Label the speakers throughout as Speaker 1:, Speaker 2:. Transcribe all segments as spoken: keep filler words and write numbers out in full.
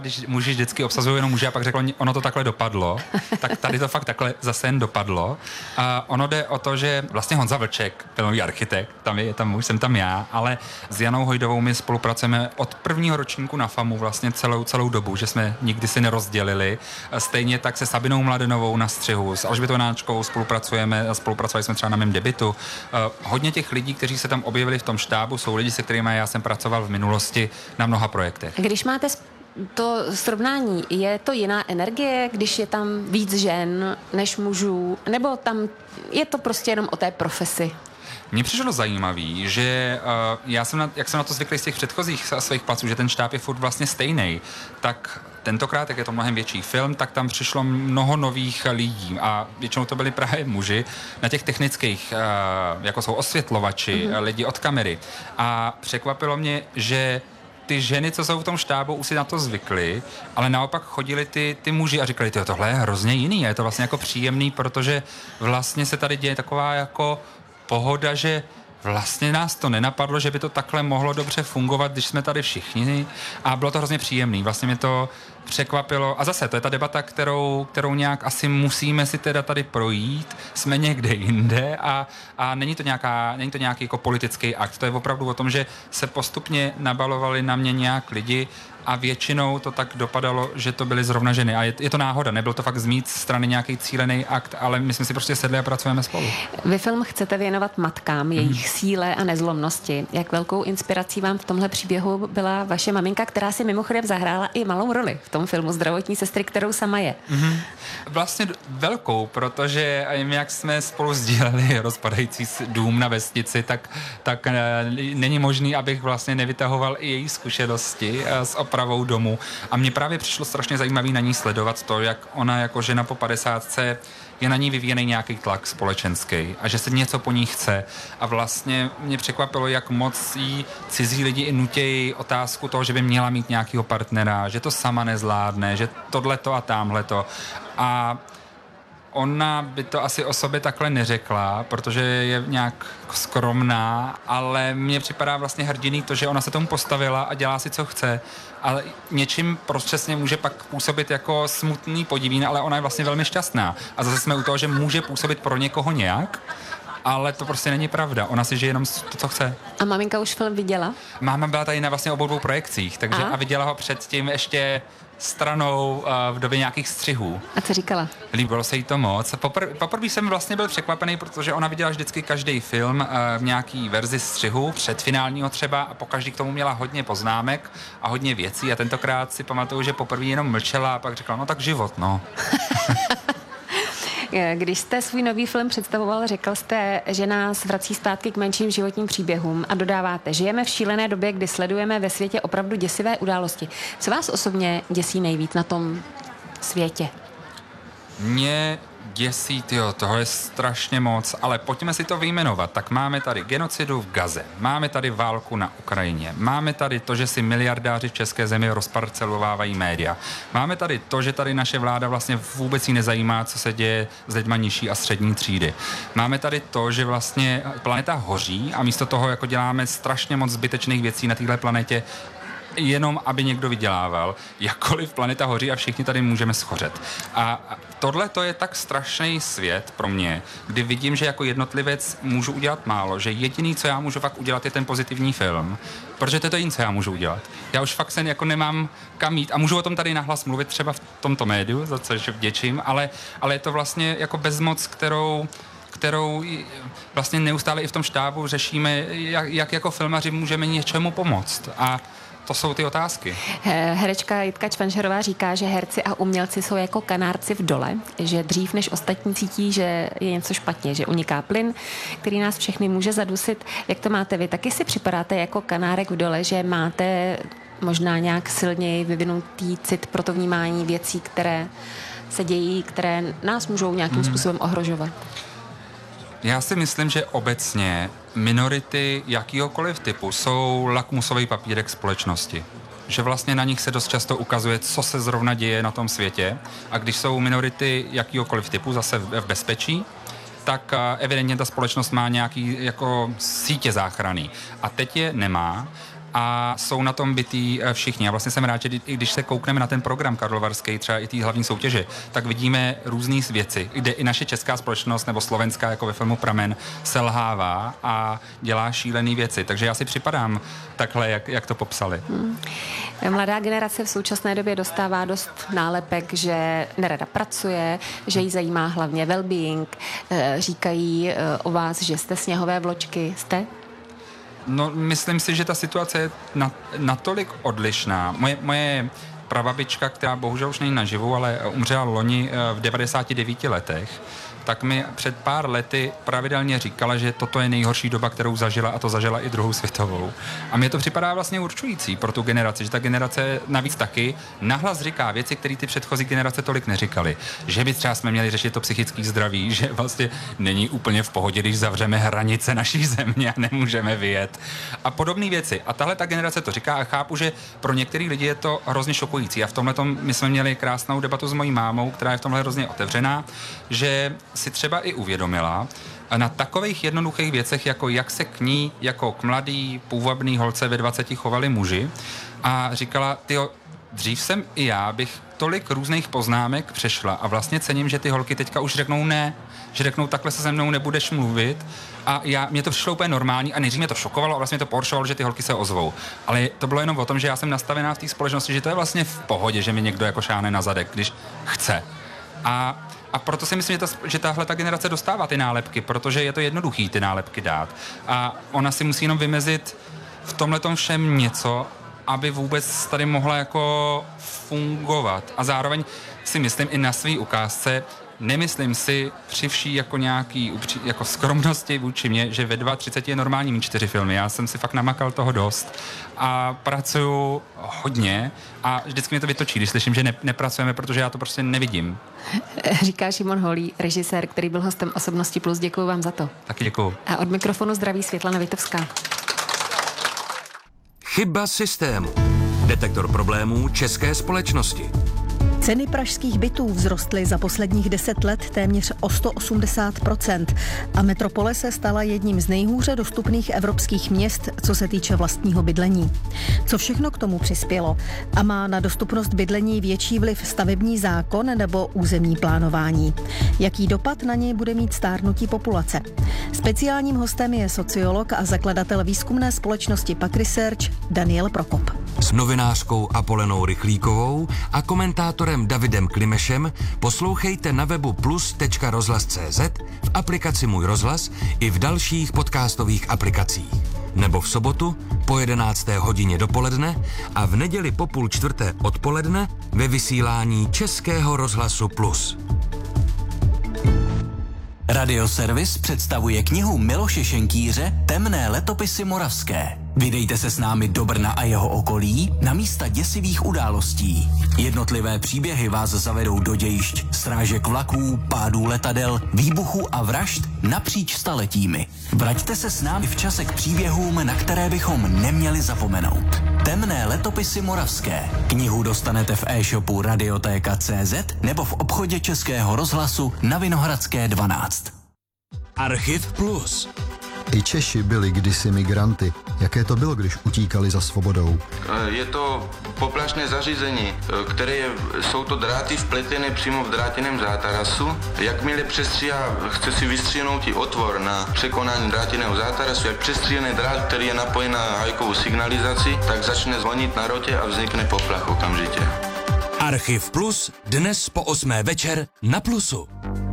Speaker 1: Když muži vždycky obsazují jenom muži a pak řekl, ono to takhle dopadlo, tak tady to fakt takhle zase jen dopadlo. A ono jde o to, že vlastně Honza Vlček, filmový architekt, tam je, tam už jsem tam já, ale s Janou Hojdovou my spolupracujeme od prvního ročníku na FAMu vlastně celou, celou dobu, že jsme nikdy si nerozdělili. Stejně tak se Sabinou Mladenovou na střihu, s Alžbětou Náčkou spolupracujeme, spolupracovali jsme třeba na mém debutu. Hodně těch lidí, kteří se tam objevili v tom štábu, jsou lidi, se kterými já jsem pracoval v minulosti na mnoha projektech.
Speaker 2: Když máte to srovnání, je to jiná energie, když je tam víc žen než mužů, nebo tam je to prostě jenom o té profesi?
Speaker 1: Mně přišlo zajímavý, že uh, já jsem na, jak jsem na to zvyklý z těch předchozích svých placů, že ten štáb je furt vlastně stejný, tak tentokrát, jak je to mnohem větší film, tak tam přišlo mnoho nových lidí a většinou to byli právě muži na těch technických, uh, jako jsou osvětlovači, mm-hmm. lidi od kamery. A překvapilo mě, že ty ženy, co jsou v tom štábu, už si na to zvykly, ale naopak chodili ty, ty muži a říkali, tyjo, tohle je hrozně jiný, je to vlastně jako příjemný, protože vlastně se tady děje taková jako pohoda, že vlastně nás to nenapadlo, že by to takhle mohlo dobře fungovat, když jsme tady všichni a bylo to hrozně příjemný. Vlastně mě to překvapilo a zase to je ta debata, kterou, kterou nějak asi musíme si teda tady projít, jsme někde jinde a, a není to, nějaká, není to nějaký jako politický akt, to je opravdu o tom, že se postupně nabalovali na mě nějak lidi a většinou to tak dopadalo, že to byly zrovna ženy. A je, je to náhoda, nebyl to fakt z mít strany nějaký cílený akt, ale my jsme si prostě sedli a pracujeme spolu.
Speaker 2: Vy film chcete věnovat matkám, jejich hmm. síle a nezlomnosti. Jak velkou inspirací vám v tomhle příběhu byla vaše maminka, která si mimochodem zahrála i malou roli v tom filmu Zdravotní sestry, kterou sama je? Hmm.
Speaker 1: Vlastně velkou, protože jak jsme spolu sdíleli rozpadající dům na vesnici, tak, tak není možný, abych vlastně nevytahoval i její zkušenosti s opravou domu. A mně právě přišlo strašně zajímavý na ní sledovat to, jak ona jako žena po padesátce je na ní vyvíjený nějaký tlak společenský a že se něco po ní chce. A vlastně mě překvapilo, jak moc jí cizí lidi i nutějí otázku toho, že by měla mít nějakého partnera, že to sama nezvládne, že tohleto a támhleto. A ona by to asi o sobě takhle neřekla, protože je nějak skromná, ale mně připadá vlastně hrdiný to, že ona se tomu postavila a dělá si, co chce. Ale něčím přesně může pak působit jako smutný podivín, ale ona je vlastně velmi šťastná. A zase jsme u toho, že může působit pro někoho nějak, ale to prostě není pravda. Ona si žije jenom to, co chce.
Speaker 2: A maminka už film viděla?
Speaker 1: Máma byla tady na vlastně obou dvou projekcích, takže a, a viděla ho předtím ještě stranou uh, v době nějakých střihů.
Speaker 2: A co říkala?
Speaker 1: Líbilo se jí to moc. Popr- poprvé jsem vlastně byl překvapený, protože ona viděla vždycky každý film uh, v nějaký verzi střihu, předfinálního třeba, a pokaždý k tomu měla hodně poznámek a hodně věcí a tentokrát si pamatuju, že poprvé jenom mlčela a pak řekla, no tak život, no.
Speaker 2: Když jste svůj nový film představoval, řekl jste, že nás vrací zpátky k menším životním příběhům a dodáváte, žijeme v šílené době, kdy sledujeme ve světě opravdu děsivé události. Co vás osobně děsí nejvíc na tom světě?
Speaker 1: Mě děsí, tyjo, toho je strašně moc, ale pojďme si to vyjmenovat. Tak máme tady genocidu v Gaze, máme tady válku na Ukrajině, máme tady to, že si miliardáři v české zemi rozparcelovávají média. Máme tady to, že tady naše vláda vlastně vůbec jí nezajímá, co se děje s lidma nižší a střední třídy. Máme tady to, že vlastně planeta hoří a místo toho jako děláme strašně moc zbytečných věcí na téhle planetě, jenom aby někdo vydělával. Jakkoliv planeta hoří a všichni tady můžeme schořet. A tohle to je tak strašný svět pro mě, kdy vidím, že jako jednotlivec můžu udělat málo, že jediný, co já můžu fakt udělat, je ten pozitivní film, protože to je to jediné, co já můžu udělat. Já už fakt se jako nemám kam jít a můžu o tom tady nahlas mluvit třeba v tomto médiu, za což vděčím, ale, ale je to vlastně jako bezmoc, kterou kterou vlastně neustále i v tom štábu řešíme, jak, jak jako filmaři můžeme něčemu pomoct. A to jsou ty otázky.
Speaker 2: Herečka Jitka Čvančarová říká, že herci a umělci jsou jako kanárci v dole, že dřív než ostatní cítí, že je něco špatně, že uniká plyn, který nás všechny může zadusit. Jak to máte vy? Taky si připadáte jako kanárek v dole, že máte možná nějak silněji vyvinutý cit pro to vnímání věcí, které se dějí, které nás můžou nějakým hmm. způsobem ohrožovat?
Speaker 1: Já si myslím, že obecně minority jakýhokoliv typu jsou lakmusový papírek společnosti. Že vlastně na nich se dost často ukazuje, co se zrovna děje na tom světě. A když jsou minority jakýhokoliv typu zase v bezpečí, tak evidentně ta společnost má nějaký jako sítě záchranný. A teď je nemá. a jsou na tom bytý všichni. A vlastně jsem rád, že i když se koukneme na ten program karlovarský, třeba i té hlavní soutěže, tak vidíme různé věci, kde i naše česká společnost nebo slovenská, jako ve filmu Pramen, selhává a dělá šílené věci. Takže já si připadám takhle, jak, jak to popsali.
Speaker 2: Hmm. Mladá generace v současné době dostává dost nálepek, že nerada pracuje, že jí zajímá hlavně well-being. Říkají o vás, že jste sněhové vločky. Jste?
Speaker 1: No, myslím si, že ta situace je natolik odlišná. Moje, moje prababička, která bohužel už není naživu, ale umřela loni v devadesáti devíti letech, tak mi před pár lety pravidelně říkala, že toto je nejhorší doba, kterou zažila, a to zažila i druhou světovou. A mně to připadá vlastně určující pro tu generaci, že ta generace navíc taky nahlas říká věci, které ty předchozí generace tolik neříkaly. Že by třeba jsme měli řešit to psychické zdraví, že vlastně není úplně v pohodě, když zavřeme hranice naší země a nemůžeme vyjet. A podobné věci. A tahle ta generace to říká a chápu, že pro některé lidi je to hrozně šokující. A v tomhletom my jsme měli krásnou debatu s mojí mámou, která je v tomhle hrozně otevřená, že si třeba i uvědomila na takových jednoduchých věcech, jako jak se k ní jako k mladý, půvabný holce ve dvaceti chovali muži, a říkala, tyjo, dřív jsem i já bych tolik různých poznámek přešla a vlastně cením, že ty holky teďka už řeknou ne, že řeknou, takhle se se mnou nebudeš mluvit, a já, mě to přišlo úplně normální a nejdřív mě to šokovalo a vlastně to pohoršovalo, že ty holky se ozvou. Ale to bylo jenom o tom, že já jsem nastavená v té společnosti, že to je vlastně v pohodě, že mi někdo jako šáhne na zadek, když chce. A A proto si myslím, že, ta, že tahle ta generace dostává ty nálepky, protože je to jednoduchý ty nálepky dát. A ona si musí jenom vymezit v tomhletom všem něco, aby vůbec tady mohla jako fungovat. A zároveň si myslím i na svý ukázce, nemyslím si při vší jako nějaký jako skromnosti vůči mě, že ve třiceti dva je normální mít čtyři filmy. Já jsem si fakt namakal toho dost a pracuju hodně a vždycky mě to vytočí, když slyším, že ne, nepracujeme, protože já to prostě nevidím.
Speaker 2: Říká Šimon Holý, režisér, který byl hostem Osobnosti plus. Děkuji vám za to.
Speaker 1: Taky děkuji.
Speaker 2: A od mikrofonu zdraví Světlana Vitovská.
Speaker 3: Chyba systému. Detektor problémů české společnosti.
Speaker 4: Ceny pražských bytů vzrostly za posledních deset let téměř o sto osmdesát procent a metropole se stala jedním z nejhůře dostupných evropských měst, co se týče vlastního bydlení. Co všechno k tomu přispělo? A má na dostupnost bydlení větší vliv stavební zákon nebo územní plánování? Jaký dopad na něj bude mít stárnutí populace? Speciálním hostem je sociolog a zakladatel výzkumné společnosti Pak Research Daniel Prokop.
Speaker 3: S novinářkou Apolenou Rychlíkovou a komentátorem Davidem Klimešem poslouchejte na webu plus tečka rozhlas tečka cé zet, v aplikaci Můj rozhlas i v dalších podcastových aplikacích. Nebo v sobotu po jedenácté hodině dopoledne a v neděli po půl čtvrté odpoledne ve vysílání Českého rozhlasu Plus.
Speaker 5: Radioservis představuje knihu Miloše Šenkýře Temné letopisy moravské. Vydejte se s námi do Brna a jeho okolí na místa děsivých událostí. Jednotlivé příběhy vás zavedou do dějišť, srážek vlaků, pádů letadel, výbuchů a vražd napříč staletími. Vraťte se s námi v čase k příběhům, na které bychom neměli zapomenout. Temné letopisy moravské. Knihu dostanete v e-shopu radiotéka tečka cé zet nebo v obchodě Českého rozhlasu na Vinohradské dvanáct.
Speaker 3: Archiv Plus.
Speaker 6: I Češi byli kdysi migranty. Jaké to bylo, když utíkali za svobodou?
Speaker 7: Je to poplašné zařízení, které je, jsou to dráty vpletené přímo v drátěném zátarasu. Jakmile přestříhá, chce si vystříhnout i otvor na překonání drátěného zátarasu, jak přestříhaný drát, který je napojen na hajkovou signalizaci, tak začne zvonit na rotě a vznikne poplach okamžitě.
Speaker 3: Archiv Plus dnes po osmé večer na Plusu.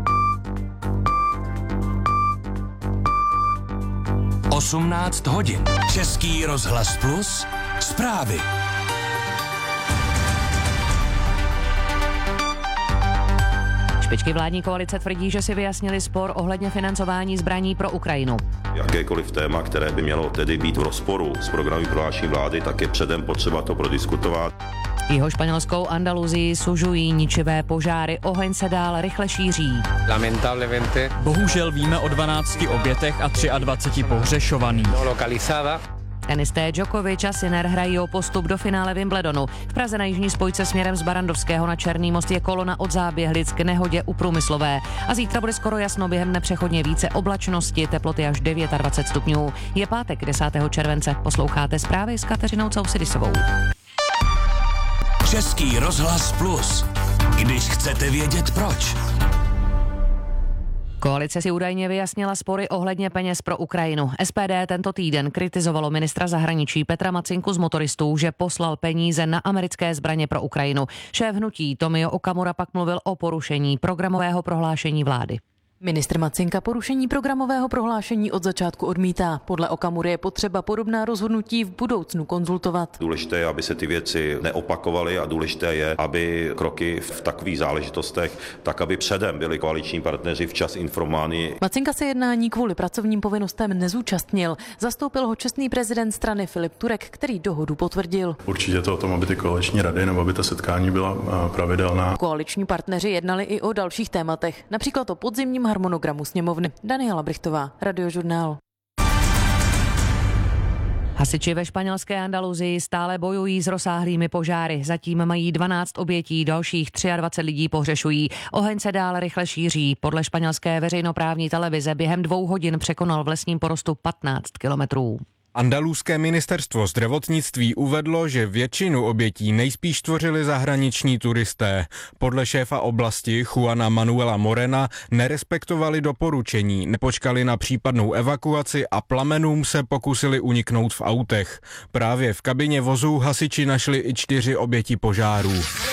Speaker 3: osmnáct hodin. Český rozhlas Plus. Zprávy.
Speaker 8: Špičky vládní koalice tvrdí, že si vyjasnili spor ohledně financování zbraní pro Ukrajinu.
Speaker 9: Jakékoliv téma, které by mělo tedy být v rozporu s programovým prohlášením vlády, tak je předem potřeba to prodiskutovat.
Speaker 8: Jeho španělskou Andaluzii sužují ničivé požáry, oheň se dál rychle šíří.
Speaker 10: Bohužel víme o dvanácti obětech a dvaceti třech pohřešovaných.
Speaker 8: Tenisté Djokovic a Sinner hrají o postup do finále Wimbledonu. V Praze na jižní spojce směrem z Barandovského na Černý most je kolona od Záběhlic k nehodě u Průmyslové. A zítra bude skoro jasno, během dne přechodně více oblačnosti, teploty až dvacet devět stupňů. Je pátek desátého července. Posloucháte zprávy s Kateřinou Causidisovou.
Speaker 5: Český rozhlas Plus. Když chcete vědět proč.
Speaker 8: Koalice si údajně vyjasnila spory ohledně peněz pro Ukrajinu. S P D tento týden kritizovalo ministra zahraničí Petra Macinku z motoristů, že poslal peníze na americké zbraně pro Ukrajinu. Šéf hnutí Tomio Okamura pak mluvil o porušení programového prohlášení vlády.
Speaker 10: Ministr Macinka porušení programového prohlášení od začátku odmítá. Podle Okamury je potřeba podobná rozhodnutí v budoucnu konzultovat.
Speaker 9: Důležité je, aby se ty věci neopakovaly a důležité je, aby kroky v takových záležitostech, tak aby předem byli koaliční partneři včas informováni.
Speaker 10: Macinka se jednání kvůli pracovním povinnostem nezúčastnil. Zastoupil ho čestný prezident strany Filip Turek, který dohodu potvrdil.
Speaker 11: Určitě to o tom, aby ty koaliční rady nebo aby ta setkání byla pravidelná.
Speaker 10: Koaliční partneři jednali i o dalších tématech, například o podzimním harmonogramu sněmovny. Daniela Brichtová, Radiožurnál.
Speaker 8: Hasiči ve španělské Andaluzii stále bojují s rozsáhlými požáry. Zatím mají dvanáct obětí, dalších dvacet tři lidí pohřešují. Oheň se dál rychle šíří. Podle španělské veřejnoprávní televize během dvou hodin překonal v lesním porostu patnáct kilometrů.
Speaker 12: Andalúské ministerstvo zdravotnictví uvedlo, že většinu obětí nejspíš tvořili zahraniční turisté. Podle šéfa oblasti Juana Manuela Morena nerespektovali doporučení, nepočkali na případnou evakuaci a plamenům se pokusili uniknout v autech. Právě v kabině vozů hasiči našli i čtyři oběti požárů.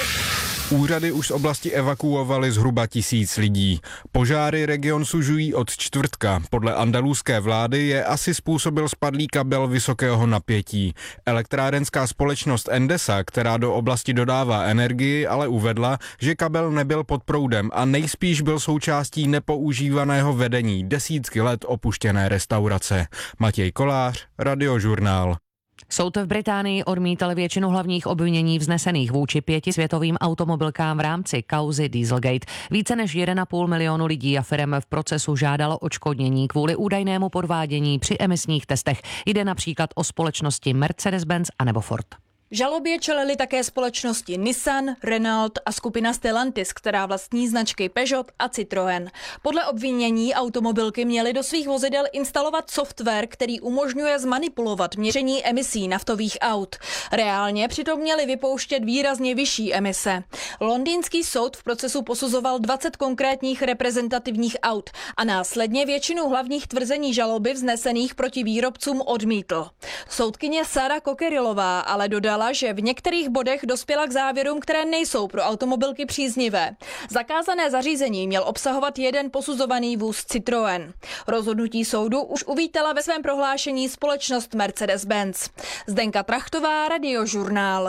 Speaker 12: Úřady už z oblasti evakuovaly zhruba tisíc lidí. Požáry region sužují od čtvrtka. Podle andalúské vlády je asi způsobil spadlý kabel vysokého napětí. Elektrárenská společnost Endesa, která do oblasti dodává energii, ale uvedla, že kabel nebyl pod proudem a nejspíš byl součástí nepoužívaného vedení desítky let opuštěné restaurace. Matěj Kolář, Radiožurnál.
Speaker 8: Soud v Británii odmítal většinu hlavních obvinění vznesených vůči pěti světovým automobilkám v rámci kauzy Dieselgate. Více než jeden a půl milionu lidí a firem v procesu žádalo odškodnění kvůli údajnému podvádění při emisních testech. Jde například o společnosti Mercedes-Benz anebo Ford.
Speaker 13: Žalobě čelily také společnosti Nissan, Renault a skupina Stellantis, která vlastní značky Peugeot a Citroën. Podle obvinění automobilky měly do svých vozidel instalovat software, který umožňuje zmanipulovat měření emisí naftových aut. Reálně přitom měly vypouštět výrazně vyšší emise. Londýnský soud v procesu posuzoval dvacet konkrétních reprezentativních aut a následně většinu hlavních tvrzení žaloby vznesených proti výrobcům odmítl. Soudkyně Sara Kokerilová ale dodala, že v některých bodech dospěla k závěrům, které nejsou pro automobilky příznivé. Zakázané zařízení měl obsahovat jeden posuzovaný vůz Citroën. Rozhodnutí soudu už uvítala ve svém prohlášení společnost Mercedes-Benz. Zdenka Trachtová, Radiožurnál.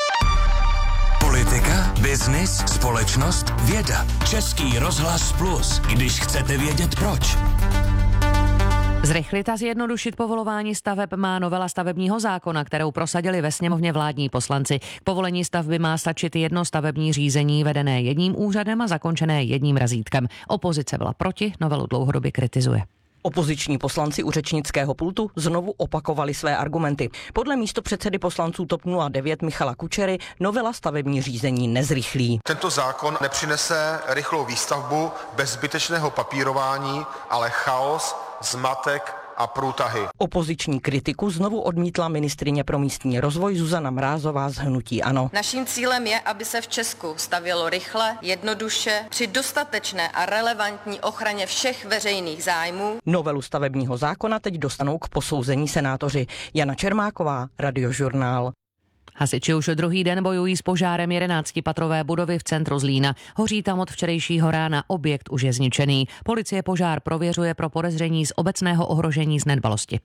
Speaker 5: Politika, biznis, společnost, věda. Český rozhlas Plus. Když chcete vědět proč.
Speaker 8: Zrychlit a zjednodušit povolování staveb má novela stavebního zákona, kterou prosadili ve sněmovně vládní poslanci. K povolení stavby má stačit jedno stavební řízení vedené jedním úřadem a zakončené jedním razítkem. Opozice byla proti, novelu dlouhodobě kritizuje.
Speaker 14: Opoziční poslanci u řečnického pultu znovu opakovali své argumenty. Podle místopředsedy poslanců TOP nula devět Michala Kučery novela stavební řízení nezrychlí.
Speaker 15: Tento zákon nepřinese rychlou výstavbu bez zbytečného papírování, ale chaos, zmatek a průtahy.
Speaker 14: Opoziční kritiku znovu odmítla ministryně pro místní rozvoj Zuzana Mrázová z hnutí ANO.
Speaker 16: Naším cílem je, aby se v Česku stavělo rychle, jednoduše, při dostatečné a relevantní ochraně všech veřejných zájmů.
Speaker 14: Novelu stavebního zákona teď dostanou k posouzení senátoři. Jana Čermáková, Radiožurnál.
Speaker 8: Hasiči už druhý den bojují s požárem jedenáctipatrové budovy v centru Zlína. Hoří tam od včerejšího rána, objekt už je zničený. Policie požár prověřuje pro podezření z obecného ohrožení z nedbalosti.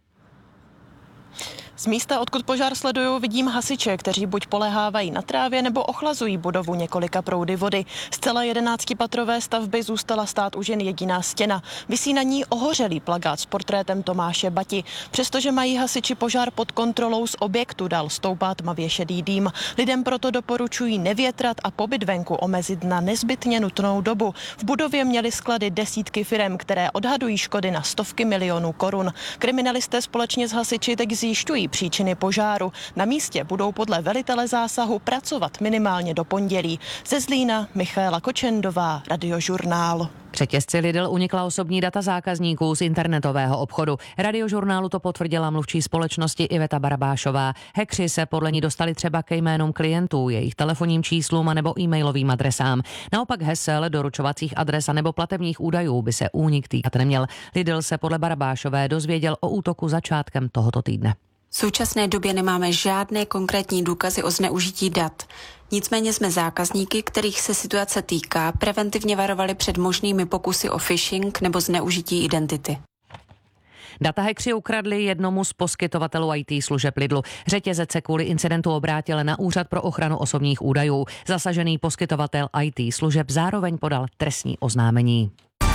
Speaker 17: Z místa, odkud požár sleduju, vidím hasiče, kteří buď polehávají na trávě nebo ochlazují budovu několika proudy vody. Z celé jedenáctipatrové stavby zůstala stát už jen jediná stěna. Visí na ní ohořelý plakát s portrétem Tomáše Bati. Přestože mají hasiči požár pod kontrolou, z objektu dál stoupá tmavě šedý dým. Lidem proto doporučují nevětrat a pobyt venku omezit na nezbytně nutnou dobu. V budově měly sklady desítky firem, které odhadují škody na stovky milionů korun. Kriminalisté společně s hasiči teď zjišťují příčiny požáru. Na místě budou podle velitele zásahu pracovat minimálně do pondělí. Ze Zlína Michaela Kočendová, Radiožurnál.
Speaker 8: Řetězci Lidl unikla osobní data zákazníků z internetového obchodu. Radiožurnálu to potvrdila mluvčí společnosti Iveta Barabášová. Hackři se podle ní dostali třeba ke jménům klientů, jejich telefonním číslům a nebo e-mailovým adresám. Naopak hesel, doručovacích adres a nebo platebních údajů by se únik týkat neměl. Lidl se podle Barabášové dozvěděl o útoku začátkem tohoto týdne.
Speaker 18: V současné době nemáme žádné konkrétní důkazy o zneužití dat. Nicméně jsme zákazníky, kterých se situace týká, preventivně varovali před možnými pokusy o phishing nebo zneužití identity.
Speaker 8: Data hackři ukradli jednomu z poskytovatelů í té služeb Lidlu. Řetězec se kvůli incidentu obrátil na Úřad pro ochranu osobních údajů. Zasažený poskytovatel í té služeb zároveň podal trestní oznámení.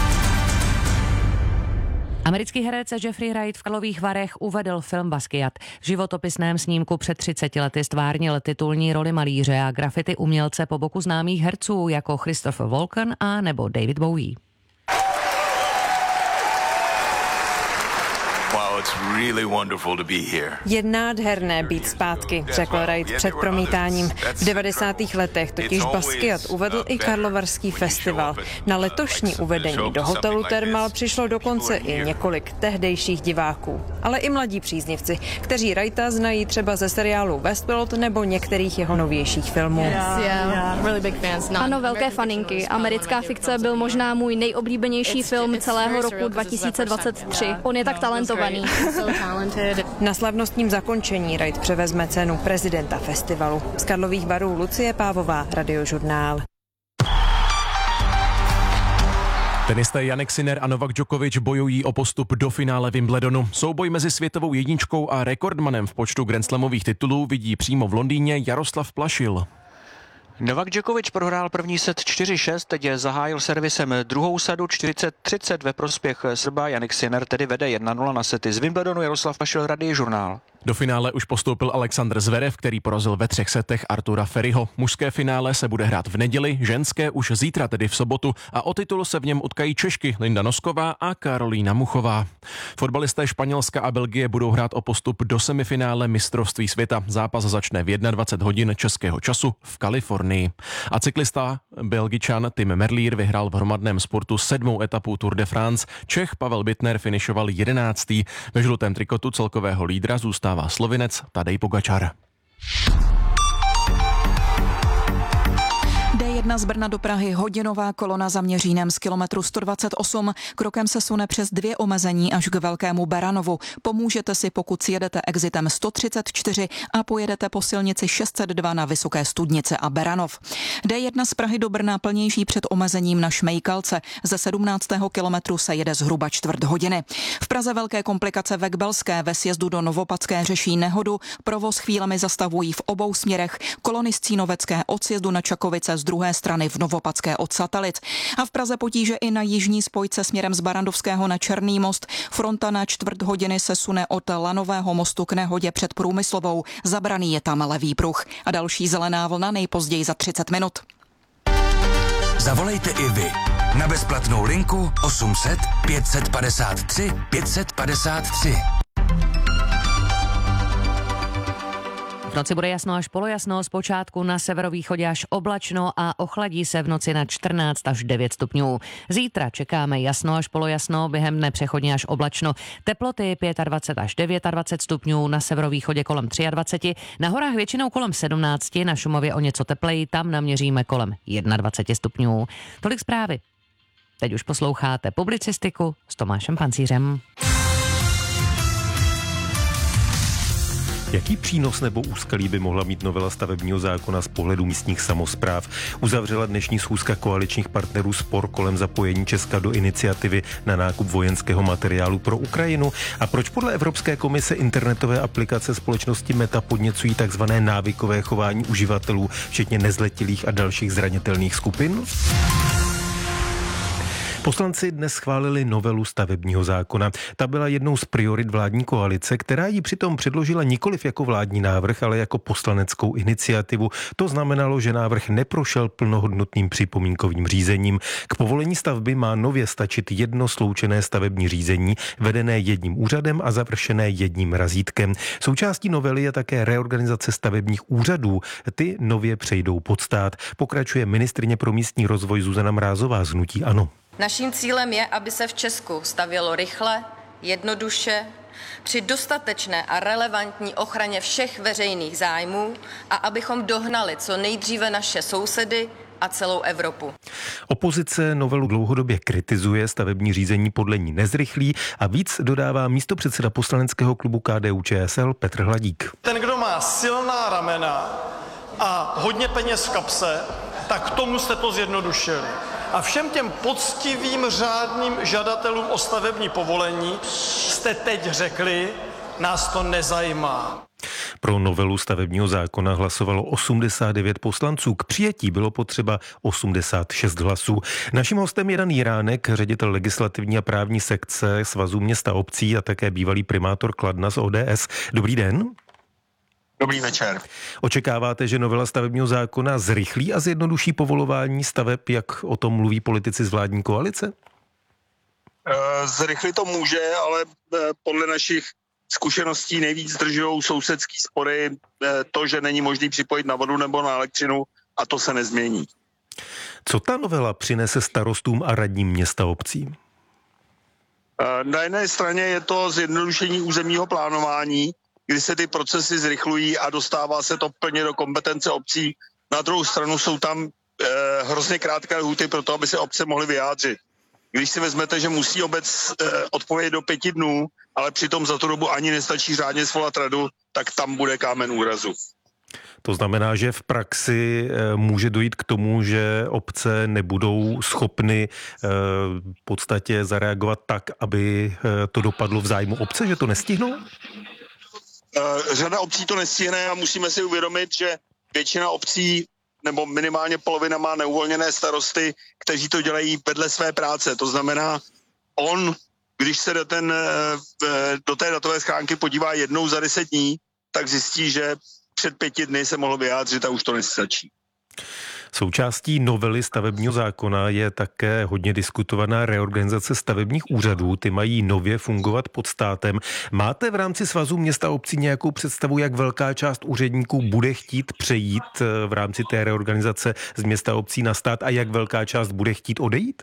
Speaker 8: Americký herec Jeffrey Wright v Karlových Varech uvedl film Basquiat. V životopisném snímku před třiceti lety stvárnil titulní roli malíře a grafity umělce po boku známých herců jako Christopher Walken a nebo David Bowie.
Speaker 19: Je nádherné být zpátky, řekl Wright před promítáním. V devadesátých letech totiž Basquiat uvedl i Karlovarský festival. Na letošní uvedení do hotelu Thermal přišlo dokonce i několik tehdejších diváků. Ale i mladí příznivci, kteří Wrighta znají třeba ze seriálu Westworld nebo některých jeho novějších filmů.
Speaker 20: Ano, velké faninky. Americká fikce byl možná můj nejoblíbenější film celého roku dva tisíce dvacet tři. On je tak talentovaný.
Speaker 19: Na slavnostním zakončení Wright převezme cenu prezidenta festivalu. Z Karlových Varů Lucie Pávová, Radiožurnál.
Speaker 21: Tenisté Jannik Sinner a Novak Djokovic bojují o postup do finále Wimbledonu. Souboj mezi světovou jedničkou a rekordmanem v počtu grandslamových titulů vidí přímo v Londýně Jaroslav Plašil.
Speaker 22: Novak Djokovic prohrál první set čtyři šest, teď zahájil servisem druhou sadu čtyřicet třicet ve prospěch Srba. Jannik Sinner tedy vede jedna nula na sety. Z Wimbledonu Jaroslav Plašil, Radiožurnál.
Speaker 21: Do finále už postoupil Alexander Zverev, který porazil ve třech setech Artura Ferryho. Mužské finále se bude hrát v neděli, ženské už zítra, tedy v sobotu, a o titul se v něm utkají Češky Linda Nosková a Karolína Muchová. Fotbalisté Španělska a Belgie budou hrát o postup do semifinále mistrovství světa. Zápas začne v dvacet jedna hodin českého času v Kalifornii. A cyklista Belgičan Tim Merlier vyhrál v hromadném sportu sedmou etapu Tour de France. Čech Pavel Bittner finišoval jedenáctý. Ve žlutém trikotu celkového lídra zůstává Slovinec Tadej Pogačar.
Speaker 23: dé jedna z Brna do Prahy, hodinová kolona za Měřínem z kilometru sto dvacet osm. Krokem se sune přes dvě omezení až k Velkému Baranovu. Pomůžete si, pokud jedete exitem sto třicet čtyři a pojedete po silnici šest set dva na Vysoké Studnice a Beranov. dé jedna z Prahy do Brna plnější před omezením na Šmejkalce. Ze sedmnáctého kilometru se jede zhruba čtvrt hodiny. V Praze velké komplikace ve Kbelské, ve sjezdu do Novopadské řeší nehodu. Provoz chvílemi zastavují v obou směrech. Kolony z Cínovecké od sjezdu na Čakovice, z druhé strany v Novopadské od Satelit. A v Praze potíže i na jižní spojce směrem z Barandovského na Černý most. Fronta na čtvrt hodiny se sune od Lanového mostu k nehodě před Průmyslovou. Zabraný je tam levý pruh. A další zelená vlna nejpozději za třicet minut.
Speaker 3: Zavolejte i vy na bezplatnou linku osm set pět set padesát tři pět set padesát tři.
Speaker 8: V noci bude jasno až polojasno, zpočátku na severovýchodě až oblačno a ochladí se v noci na čtrnáct až devět stupňů. Zítra čekáme jasno až polojasno, během dne přechodně až oblačno. Teploty dvacet pět až dvacet devět stupňů, na severovýchodě kolem dvacet tři, na horách většinou kolem sedmnáct, na Šumavě o něco tepleji, tam naměříme kolem dvacet jedna stupňů. Tolik zprávy. Teď už posloucháte publicistiku s Tomášem Pancířem.
Speaker 24: Jaký přínos nebo úskalí by mohla mít novela stavebního zákona z pohledu místních samospráv? Uzavřela dnešní schůzka koaličních partnerů spor kolem zapojení Česka do iniciativy na nákup vojenského materiálu pro Ukrajinu? A proč podle Evropské komise internetové aplikace společnosti Meta podněcují takzvané návykové chování uživatelů, včetně nezletilých a dalších zranitelných skupin? Poslanci dnes schválili novelu stavebního zákona. Ta byla jednou z priorit vládní koalice, která ji přitom předložila nikoliv jako vládní návrh, ale jako poslaneckou iniciativu. To znamenalo, že návrh neprošel plnohodnotným připomínkovým řízením. K povolení stavby má nově stačit jedno sloučené stavební řízení, vedené jedním úřadem a završené jedním razítkem. Součástí novely je také reorganizace stavebních úřadů. Ty nově přejdou pod stát. Pokračuje ministryně pro místní rozvoj Zuzana Mrázová z hnutí ANO.
Speaker 16: Naším cílem je, aby se v Česku stavělo rychle, jednoduše, při dostatečné a relevantní ochraně všech veřejných zájmů a abychom dohnali co nejdříve naše sousedy a celou Evropu.
Speaker 24: Opozice novelu dlouhodobě kritizuje, stavební řízení podle ní nezrychlí a víc dodává místopředseda poslaneckého klubu K D U Č S L Petr Hladík.
Speaker 1: Ten, kdo má silná ramena a hodně peněz v kapse, tak tomu jste to zjednodušili. A všem těm poctivým řádným žadatelům o stavební povolení jste teď řekli, nás to nezajímá.
Speaker 24: Pro novelu stavebního zákona hlasovalo osmdesát devět poslanců. K přijetí bylo potřeba osmdesát šest hlasů. Naším hostem je Dan Jiránek, ředitel legislativní a právní sekce Svazu měst a obcí a také bývalý primátor Kladna z O D S. Dobrý den.
Speaker 2: Dobrý večer.
Speaker 24: Očekáváte, že novela stavebního zákona zrychlí a zjednoduší povolování staveb, jak o tom mluví politici z vládní koalice?
Speaker 2: Zrychlit to může, ale podle našich zkušeností nejvíc zdržují sousedský spory, to, že není možný připojit na vodu nebo na elektřinu, a to se nezmění.
Speaker 24: Co ta novela přinese starostům a radním města obcí?
Speaker 2: Na jedné straně je to zjednodušení územního plánování, kdy se ty procesy zrychlují a dostává se to plně do kompetence obcí. Na druhou stranu jsou tam eh, hrozně krátké lhůty pro to, aby se obce mohly vyjádřit. Když si vezmete, že musí obec eh, odpovědět do pěti dnů, ale přitom za tu dobu ani nestačí řádně svolat radu, tak tam bude kámen úrazu.
Speaker 24: To znamená, že v praxi může dojít k tomu, že obce nebudou schopny v podstatě zareagovat tak, aby to dopadlo v zájmu obce, že to nestihnou?
Speaker 2: Řada obcí to nestihne a musíme si uvědomit, že většina obcí nebo minimálně polovina má neuvolněné starosty, kteří to dělají vedle své práce. To znamená, on, když se do, ten, do té datové schránky podívá jednou za deset dní, tak zjistí, že před pěti dny se mohl vyjádřit a už to nestačí.
Speaker 24: Součástí novely stavebního zákona je také hodně diskutovaná reorganizace stavebních úřadů. Ty mají nově fungovat pod státem. Máte v rámci Svazu měst a obcí nějakou představu, jak velká část úředníků bude chtít přejít v rámci té reorganizace z města a obcí na stát a jak velká část bude chtít odejít?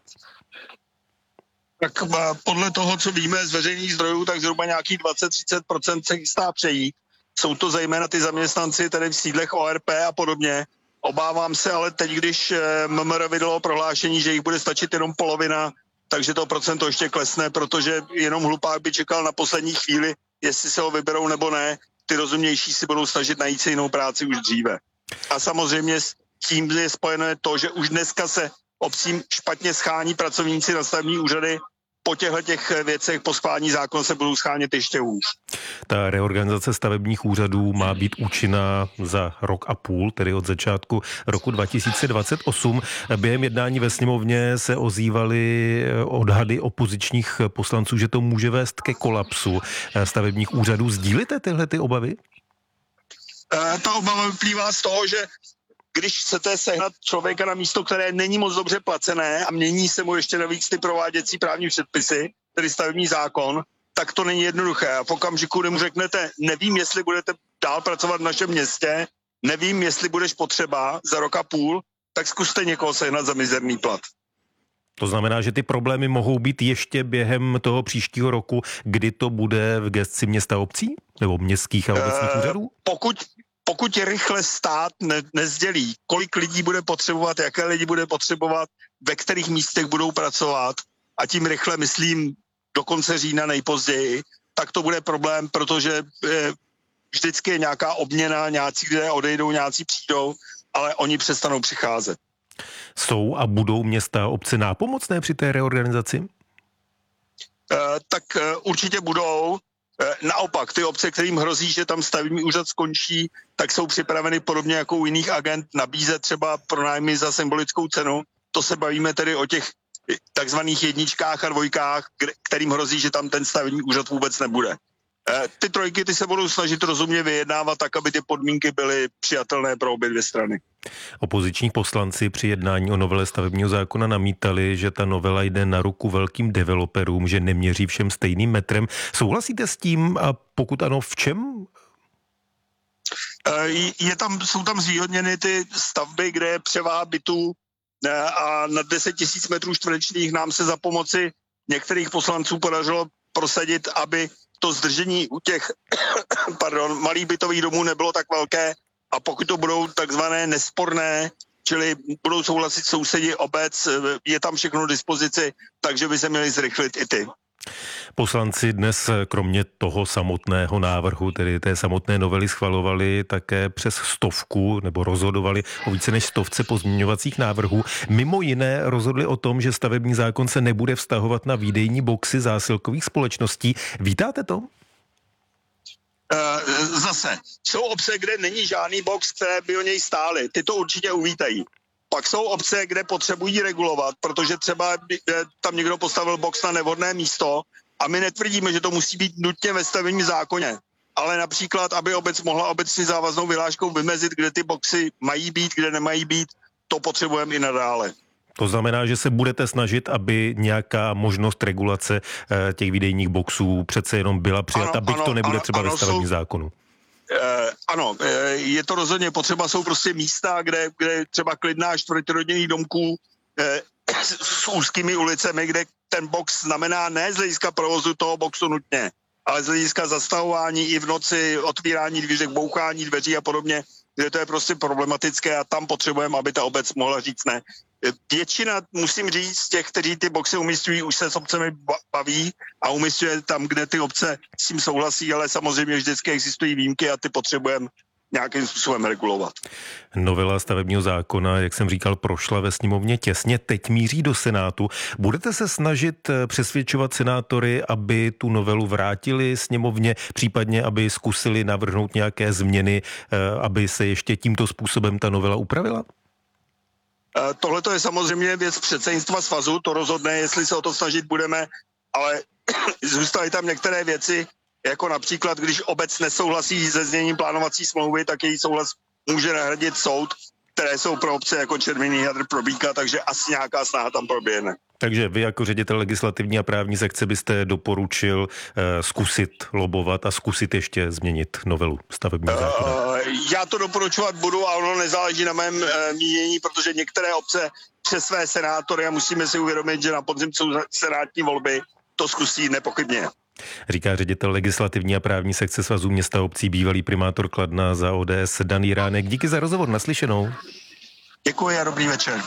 Speaker 2: Tak podle toho, co víme z veřejných zdrojů, tak zhruba nějakých dvacet až třicet procent se chystá přejít. Jsou to zejména ty zaměstnanci tady v sídlech O R P a podobně. Obávám se ale teď, když M M R vydalo prohlášení, že jich bude stačit jenom polovina, takže to procento ještě klesne, protože jenom hlupák by čekal na poslední chvíli, jestli se ho vyberou nebo ne. Ty rozumnější si budou snažit najít si jinou práci už dříve. A samozřejmě s tím je spojené to, že už dneska se obcím špatně schání pracovníci na stavební úřady. Po těchto těch věcech po schválení zákona se budou schánět ještě hůř.
Speaker 24: Ta reorganizace stavebních úřadů má být účinná za rok a půl, tedy od začátku roku dva tisíce dvacet osm. Během jednání ve sněmovně se ozývaly odhady opozičních poslanců, že to může vést ke kolapsu stavebních úřadů. Sdílíte tyhle ty obavy?
Speaker 2: E, ta obava vyplývá z toho, že když chcete sehnat člověka na místo, které není moc dobře placené a mění se mu ještě navíc ty prováděcí právní předpisy, tedy stavební zákon, tak to není jednoduché. A v okamžiku, kdy mu řeknete, nevím, jestli budete dál pracovat v našem městě, nevím, jestli budeš potřeba za rok a půl, tak zkuste někoho sehnat za mizerný plat.
Speaker 24: To znamená, že ty problémy mohou být ještě během toho příštího roku, kdy to bude v gesci města obcí? Nebo městských a obecních uh, úřadů?
Speaker 2: Pokud Pokud rychle stát ne, nezdělí, kolik lidí bude potřebovat, jaké lidi bude potřebovat, ve kterých místech budou pracovat, a tím rychle myslím do konce října nejpozději, tak to bude problém, protože eh, vždycky je nějaká obměna, nějací lidé odejdou, nějací přijdou, ale oni přestanou přicházet.
Speaker 24: Jsou a budou města a obce nápomocné při té reorganizaci?
Speaker 2: Eh, tak eh, určitě budou. Naopak, ty obce, kterým hrozí, že tam stavební úřad skončí, tak jsou připraveny podobně jako u jiných agent nabízet třeba pronájmy za symbolickou cenu. To se bavíme tedy o těch takzvaných jedničkách a dvojkách, kterým hrozí, že tam ten stavební úřad vůbec nebude. Ty trojky ty se budou snažit rozumně vyjednávat tak, aby ty podmínky byly přijatelné pro obě dvě strany.
Speaker 24: Opoziční poslanci při jednání o novele stavebního zákona namítali, že ta novela jde na ruku velkým developerům, že neměří všem stejným metrem. Souhlasíte s tím a pokud ano, v čem?
Speaker 2: Je tam, jsou tam zvýhodněny ty stavby, kde je převáha bytů a na deset tisíc metrů čtverečních nám se za pomoci některých poslanců podařilo prosadit, aby to zdržení u těch pardon, malých bytových domů nebylo tak velké a pokud to budou takzvané nesporné, čili budou souhlasit sousedi, obec, je tam všechno k dispozici, takže by se měli zrychlit i ty.
Speaker 24: Poslanci dnes kromě toho samotného návrhu, tedy té samotné novely, schvalovali také přes stovku, nebo rozhodovali o více než stovce pozměňovacích návrhů. Mimo jiné rozhodli o tom, že stavební zákon se nebude vztahovat na výdejní boxy zásilkových společností. Vítáte to?
Speaker 2: Zase, jsou obce, kde není žádný box, které by o něj stály. Ty to určitě uvítají. Pak jsou obce, kde potřebují regulovat, protože třeba tam někdo postavil box na nevhodné místo a my netvrdíme, že to musí být nutně ve stavebním zákoně. Ale například, aby obec mohla obecně závaznou vyhláškou vymezit, kde ty boxy mají být, kde nemají být, to potřebujeme i nadále.
Speaker 24: To znamená, že se budete snažit, aby nějaká možnost regulace těch výdejních boxů přece jenom byla přijata, byť to nebude ano, třeba ano, ve stavebním zákonu.
Speaker 2: Eh, ano, eh, je to rozhodně potřeba, jsou prostě místa, kde, kde třeba klidná čtvrť rodinných domků eh, s, s úzkými ulicemi, kde ten box znamená ne z hlediska provozu toho boxu nutně, ale z hlediska zastavování i v noci, otvírání dvířek, bouchání dveří a podobně, kde to je prostě problematické a tam potřebujeme, aby ta obec mohla říct ne. Většina, musím říct, z těch, kteří ty boxy umístují, už se s obcemi baví a umístuje tam, kde ty obce s tím souhlasí, ale samozřejmě vždycky existují výjimky a ty potřebujeme nějakým způsobem regulovat.
Speaker 24: Novela stavebního zákona, jak jsem říkal, prošla ve sněmovně těsně, teď míří do Senátu. Budete se snažit přesvědčovat senátory, aby tu novelu vrátili sněmovně, případně aby zkusili navrhnout nějaké změny, aby se ještě tímto způsobem ta novela upravila?
Speaker 2: Tohle to je samozřejmě věc předsednictva svazu, to rozhodne, jestli se o to snažit budeme, ale zůstaly tam některé věci, jako například, když obec nesouhlasí se zněním plánovací smlouvy, tak její souhlas může nahradit soud, které jsou pro obce jako červený hadr probíka, takže asi nějaká snaha tam proběhne.
Speaker 24: Takže vy jako ředitel legislativní a právní sekce byste doporučil eh, zkusit lobovat a zkusit ještě změnit novelu stavebního zákona?
Speaker 2: Uh, já to doporučovat budu a ono nezáleží na mém uh, mínění, protože některé obce přes své senátory, a musíme si uvědomit, že na podzim jsou senátní volby, to zkusí nepochybně.
Speaker 24: Říká ředitel legislativní a právní sekce Svazu měst a obcí, bývalý primátor Kladna za O D S Dan Jiránek. Díky za rozhovor, naslyšenou.
Speaker 2: Děkuji a dobrý večer.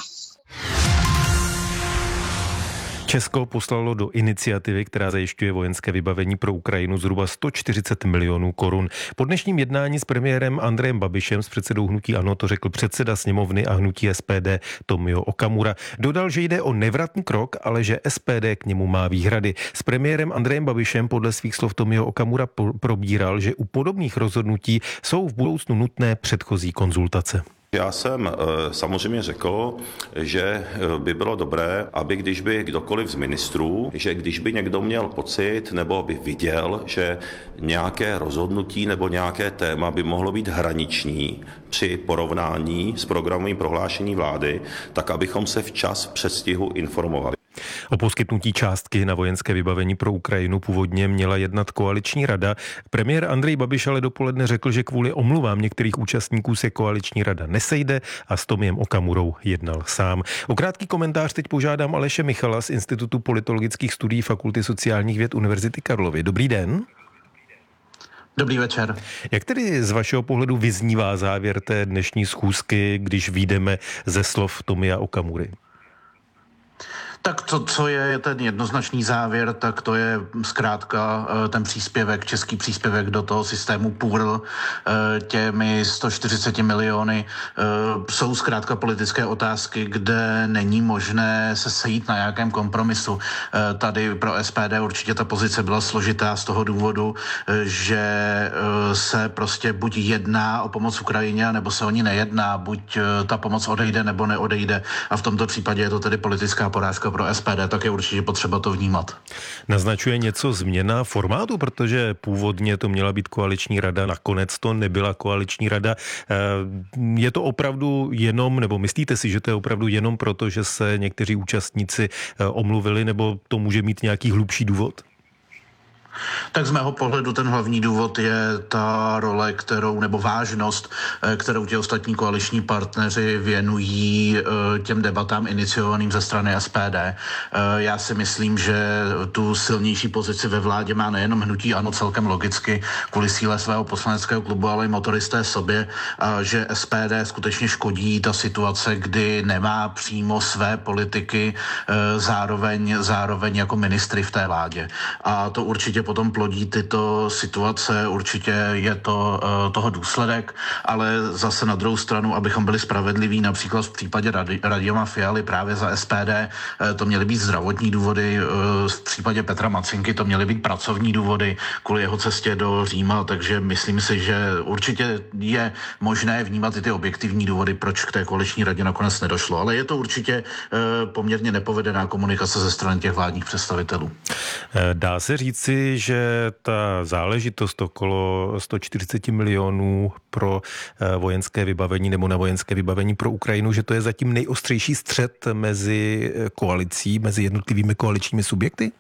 Speaker 24: Česko poslalo do iniciativy, která zajišťuje vojenské vybavení pro Ukrajinu, zhruba sto čtyřicet milionů korun. Po dnešním jednání s premiérem Andrejem Babišem, s předsedou hnutí ANO, to řekl předseda sněmovny a hnutí S P D Tomio Okamura. Dodal, že jde o nevratný krok, ale že S P D k němu má výhrady. S premiérem Andrejem Babišem podle svých slov Tomio Okamura probíral, že u podobných rozhodnutí jsou v budoucnu nutné předchozí konzultace.
Speaker 4: Já jsem samozřejmě řekl, že by bylo dobré, aby když by kdokoliv z ministrů, že když by někdo měl pocit nebo by viděl, že nějaké rozhodnutí nebo nějaké téma by mohlo být hraniční při porovnání s programovým prohlášení vlády, tak abychom se včas v předstihu informovali.
Speaker 24: O poskytnutí částky na vojenské vybavení pro Ukrajinu původně měla jednat koaliční rada. Premiér Andrej Babiš ale dopoledne řekl, že kvůli omluvám některých účastníků se koaliční rada nesejde a s Tomiem Okamurou jednal sám. O krátký komentář teď požádám Aleše Michala z Institutu politologických studií Fakulty sociálních věd Univerzity Karlovy. Dobrý den.
Speaker 6: Dobrý večer.
Speaker 24: Jak tedy z vašeho pohledu vyznívá závěr té dnešní schůzky, když vyjdeme ze slov Tomia Okamury?
Speaker 6: Tak to, co je ten jednoznačný závěr, tak to je zkrátka ten příspěvek, český příspěvek do toho systému P U R těmi sto čtyřicet miliony. Jsou zkrátka politické otázky, kde není možné se sejít na nějakém kompromisu. Tady pro S P D určitě ta pozice byla složitá z toho důvodu, že se prostě buď jedná o pomoc Ukrajině, nebo se o ní nejedná, buď ta pomoc odejde, nebo neodejde. A v tomto případě je to tedy politická porážka pro S P D, tak je určitě potřeba to vnímat.
Speaker 24: Naznačuje něco změna formátu, protože původně to měla být koaliční rada, nakonec to nebyla koaliční rada. Je to opravdu jenom, nebo myslíte si, že to je opravdu jenom proto, že se někteří účastníci omluvili, nebo to může mít nějaký hlubší důvod?
Speaker 6: Tak z mého pohledu ten hlavní důvod je ta role, kterou, nebo vážnost, kterou ti ostatní koaliční partneři věnují těm debatám iniciovaným ze strany S P D. Já si myslím, že tu silnější pozici ve vládě má nejenom hnutí ANO celkem logicky kvůli síle svého poslaneckého klubu, ale i motoristé sobě, a že S P D skutečně škodí ta situace, kdy nemá přímo své politiky zároveň, zároveň jako ministry v té vládě. A to určitě potom plodí tyto situace, určitě je to uh, toho důsledek, ale zase na druhou stranu, abychom byli spravedliví, například v případě Radi- Radima Fialy právě za S P D, uh, to měly být zdravotní důvody, uh, v případě Petra Macinky to měly být pracovní důvody kvůli jeho cestě do Říma, takže myslím si, že určitě je možné vnímat i ty objektivní důvody, proč k té koaliční radě nakonec nedošlo, ale je to určitě uh, poměrně nepovedená komunikace ze strany těch vládních představitelů.
Speaker 24: Dá se říci, že ta záležitost okolo sto čtyřicet milionů pro vojenské vybavení nebo na vojenské vybavení pro Ukrajinu, že to je zatím nejostřejší střet mezi koalicí, mezi jednotlivými koaličními subjekty?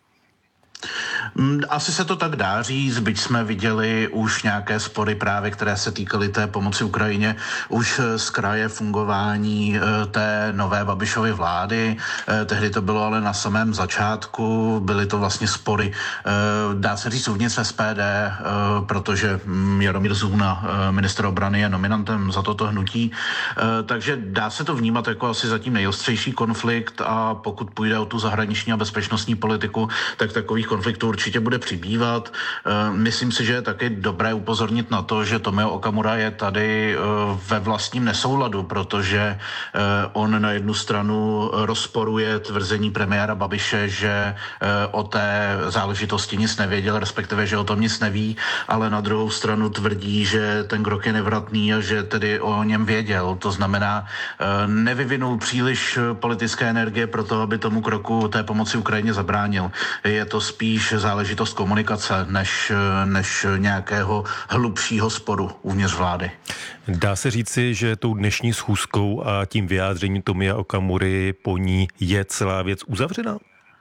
Speaker 6: Asi se to tak dá říct, byť jsme viděli už nějaké spory právě, které se týkaly té pomoci Ukrajině, už z kraje fungování té nové Babišovy vlády. Tehdy to bylo ale na samém začátku, byly to vlastně spory, dá se říct uvnitř S P D, protože Jaromír Zůna, ministr obrany, je nominantem za toto hnutí. Takže dá se to vnímat jako asi zatím nejostřejší konflikt a pokud půjde o tu zahraniční a bezpečnostní politiku, tak takových konfliktů určitě bude přibývat. Myslím si, že je taky dobré upozornit na to, že Tomio Okamura je tady ve vlastním nesouladu, protože on na jednu stranu rozporuje tvrzení premiéra Babiše, že o té záležitosti nic nevěděl, respektive, že o tom nic neví, ale na druhou stranu tvrdí, že ten krok je nevratný a že tedy o něm věděl. To znamená, nevyvinul příliš politické energie pro to, aby tomu kroku té pomoci Ukrajině zabránil. Je to spíš záležitost komunikace, než, než nějakého hlubšího sporu uvnitř vlády.
Speaker 24: Dá se říci, že tou dnešní schůzkou a tím vyjádřením Tomia Okamury po ní je celá věc uzavřena?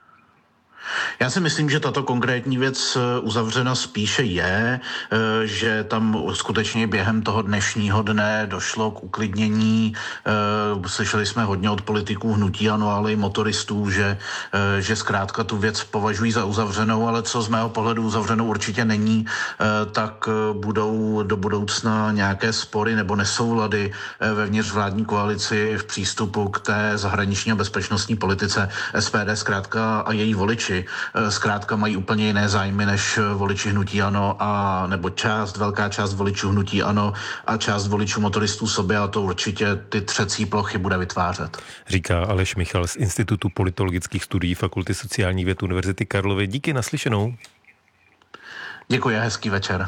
Speaker 6: Já si myslím, že tato konkrétní věc uzavřena spíše je, že tam skutečně během toho dnešního dne došlo k uklidnění. Slyšeli jsme hodně od politiků hnutí ANO, ale i motoristů, že, že zkrátka tu věc považují za uzavřenou, ale co z mého pohledu uzavřenou určitě není, tak budou do budoucna nějaké spory nebo nesoulady vevnitř vládní koalici v přístupu k té zahraniční a bezpečnostní politice. S P D zkrátka a její voliči zkrátka mají úplně jiné zájmy než voliči hnutí ANO a nebo část, velká část voličů hnutí ANO a část voličů motoristů sobě a to určitě ty třecí plochy bude vytvářet.
Speaker 24: Říká Aleš Michal z Institutu politologických studií Fakulty sociálních věd Univerzity Karlovy. Díky, naslyšenou.
Speaker 6: Děkuji, hezký večer.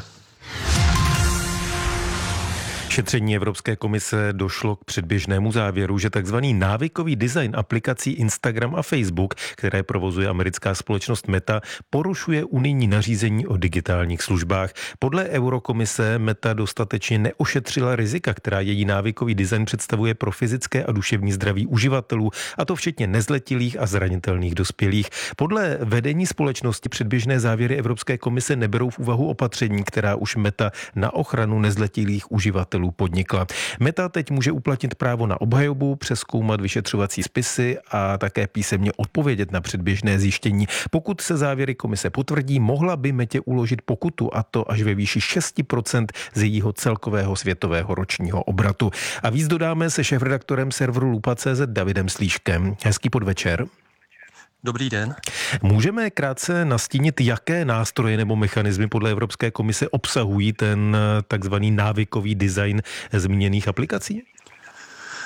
Speaker 24: Šetření Evropské komise došlo k předběžnému závěru, že tzv. Návykový design aplikací Instagram a Facebook, které provozuje americká společnost Meta, porušuje unijní nařízení o digitálních službách. Podle Eurokomise Meta dostatečně neošetřila rizika, která její návykový design představuje pro fyzické a duševní zdraví uživatelů, a to včetně nezletilých a zranitelných dospělých. Podle vedení společnosti předběžné závěry Evropské komise neberou v úvahu opatření, která už Meta na ochranu nezletilých uživatelů podnikla. Meta teď může uplatnit právo na obhajobu, přezkoumat vyšetřovací spisy a také písemně odpovědět na předběžné zjištění. Pokud se závěry komise potvrdí, mohla by Metě uložit pokutu, a to až ve výši šest procent z jejího celkového světového ročního obratu. A víc dodáme se šéfredaktorem serveru Lupa tečka cé zet Davidem Slíškem. Hezký podvečer.
Speaker 7: Dobrý den.
Speaker 24: Můžeme krátce nastínit, jaké nástroje nebo mechanismy podle Evropské komise obsahují ten takzvaný návykový design zmíněných aplikací?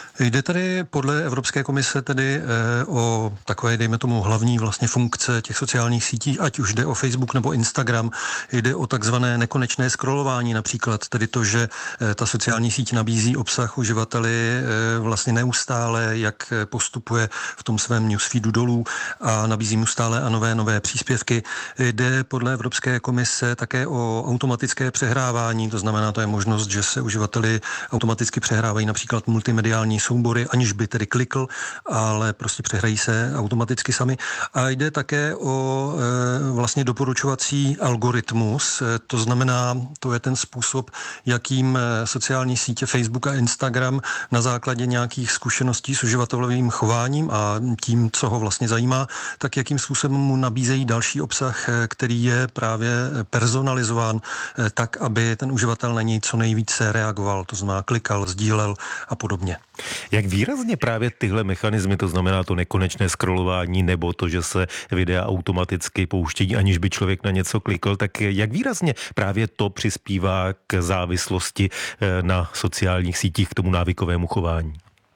Speaker 7: Jde tady podle Evropské komise tedy o takové, dejme tomu, hlavní vlastně funkce těch sociálních sítí, ať už jde o Facebook nebo Instagram, jde o takzvané nekonečné scrollování například, tedy to, že ta sociální síť nabízí obsah uživateli vlastně neustále, jak postupuje v tom svém newsfeedu dolů a nabízí mu stále a nové nové příspěvky. Jde podle Evropské komise také o automatické přehrávání, to znamená, to je možnost, že se uživateli automaticky přehrávají například multimediální soubory, aniž by tedy klikl, ale prostě přehrají se automaticky sami. A jde také o e, vlastně doporučovací algoritmus, e, to znamená, to je ten způsob, jakým sociální sítě Facebook a Instagram na základě nějakých zkušeností s uživatelovým chováním a tím, co ho vlastně zajímá, tak jakým způsobem mu nabízejí další obsah, který je právě personalizován e, tak, aby ten uživatel na něj co nejvíce reagoval, to znamená klikal, sdílel a podobně.
Speaker 24: Jak výrazně právě tyhle mechanismy, to znamená to nekonečné scrollování nebo to, že se videa automaticky pouštějí, aniž by člověk na něco klikl, tak jak výrazně právě to přispívá k závislosti na sociálních sítích, k tomu návykovému chování?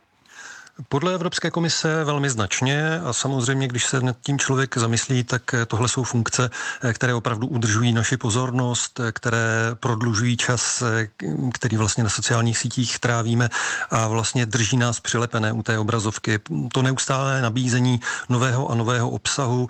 Speaker 7: Podle Evropské komise velmi značně a samozřejmě, když se nad tím člověk zamyslí, tak tohle jsou funkce, které opravdu udržují naši pozornost, které prodlužují čas, který vlastně na sociálních sítích trávíme a vlastně drží nás přilepené u té obrazovky. To neustálé nabízení nového a nového obsahu,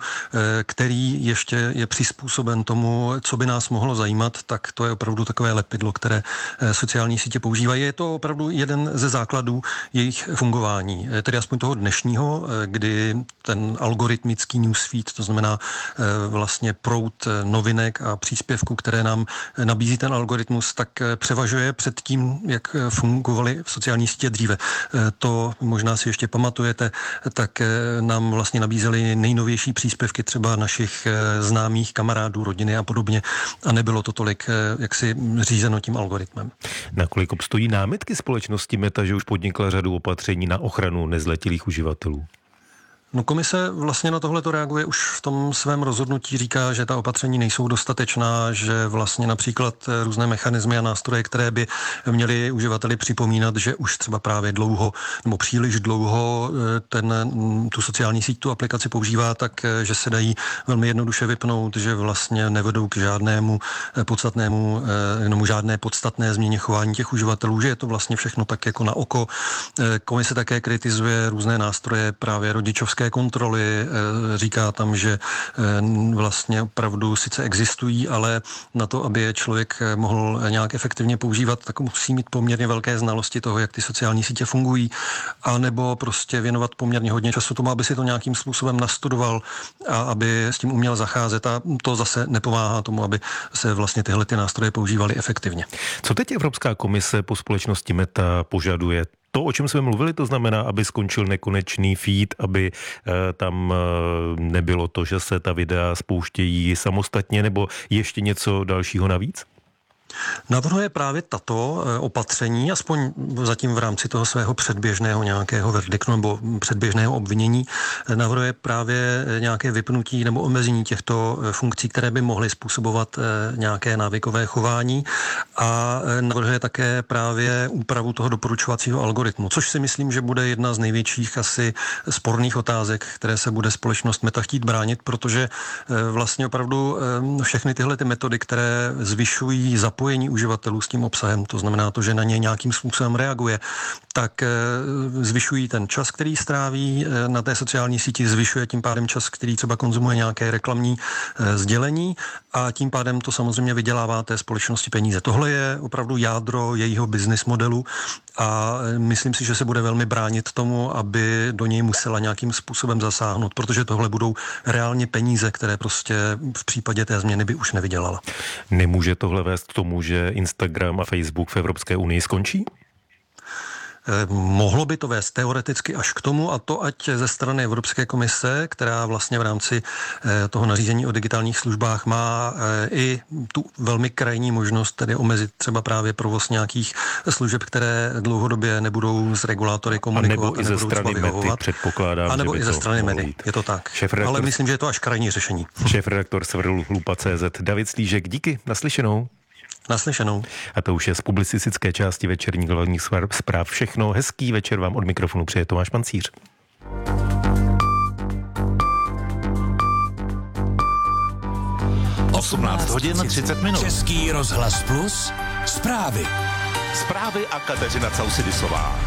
Speaker 7: který ještě je přizpůsoben tomu, co by nás mohlo zajímat, tak to je opravdu takové lepidlo, které sociální sítě používají. Je to opravdu jeden ze základů jejich fungování. Tedy aspoň toho dnešního, kdy ten algoritmický newsfeed, to znamená vlastně proud novinek a příspěvků, které nám nabízí ten algoritmus, tak převažuje před tím, jak fungovaly sociální sítě dříve. To možná si ještě pamatujete, tak nám vlastně nabízeli nejnovější příspěvky třeba našich známých kamarádů, rodiny a podobně a nebylo to tolik jaksi řízeno tím algoritmem.
Speaker 24: Nakolik obstojí námitky společnosti Meta, že už podnikla řadu opatření na ochranu nezletilých uživatelů?
Speaker 7: No komise vlastně na tohle to reaguje už v tom svém rozhodnutí, říká, že ta opatření nejsou dostatečná, že vlastně například různé mechanismy a nástroje, které by měly uživateli připomínat, že už třeba právě dlouho nebo příliš dlouho ten, tu sociální síť, tu aplikaci používá, tak že se dají velmi jednoduše vypnout, že vlastně nevedou k žádnému podstatnému, nebo žádné podstatné změně chování těch uživatelů, že je to vlastně všechno tak jako na oko. Komise také kritizuje různé nástroje právě rodičovské kontroly, říká tam, že vlastně opravdu sice existují, ale na to, aby je člověk mohl nějak efektivně používat, tak musí mít poměrně velké znalosti toho, jak ty sociální sítě fungují, anebo prostě věnovat poměrně hodně času tomu, aby si to nějakým způsobem nastudoval a aby s tím uměl zacházet a to zase nepomáhá tomu, aby se vlastně tyhle ty nástroje používaly efektivně.
Speaker 24: Co teď Evropská komise po společnosti Meta požaduje? To, o čem jsme mluvili, to znamená, aby skončil nekonečný feed, aby e, tam e, nebylo to, že se ta videa spouštějí samostatně, nebo ještě něco dalšího navíc?
Speaker 7: Navrhuje právě tato opatření, aspoň zatím v rámci toho svého předběžného nějakého verdiktu nebo předběžného obvinění, navrhuje právě nějaké vypnutí nebo omezení těchto funkcí, které by mohly způsobovat nějaké návykové chování a navrhuje také právě úpravu toho doporučovacího algoritmu, což si myslím, že bude jedna z největších asi sporných otázek, které se bude společnost Meta chtít bránit, protože vlastně opravdu všechny tyhle ty metody, které zvyšují zapojení uživatelů s tím obsahem, to znamená to, že na ně nějakým způsobem reaguje, tak zvyšují ten čas, který stráví na té sociální síti, zvyšuje tím pádem čas, který třeba konzumuje nějaké reklamní sdělení a tím pádem to samozřejmě vydělává té společnosti peníze. Tohle je opravdu jádro jejího business modelu a myslím si, že se bude velmi bránit tomu, aby do něj musela nějakým způsobem zasáhnout, protože tohle budou reálně peníze, které prostě v případě té změny by už nevydělala.
Speaker 24: Nemůže tohle vést k tomu, že Instagram a Facebook v Evropské unii skončí?
Speaker 7: Mohlo by to vést teoreticky až k tomu, a to ať ze strany Evropské komise, která vlastně v rámci toho nařízení o digitálních službách má i tu velmi krajní možnost, tedy omezit třeba právě provoz nějakých služeb, které dlouhodobě nebudou s regulátory komunikovat.
Speaker 24: A nebo i ze strany Mety, předpokládám.
Speaker 7: A nebo i ze strany Mety, je to tak. Ale myslím, že je to až krajní řešení.
Speaker 24: Šéfredaktor Severu Lupa tečka cé zet David Slížek, díky, naslyšenou.
Speaker 7: Naslyšenou.
Speaker 24: A to už je z publicistické části večerních hlavních zpráv všechno. Hezký večer vám od mikrofonu přeje Tomáš Pancíř.
Speaker 9: osmnáct hodin třicet minut.
Speaker 3: Český rozhlas plus, zprávy.
Speaker 9: Zprávy a Kateřina Causidisová.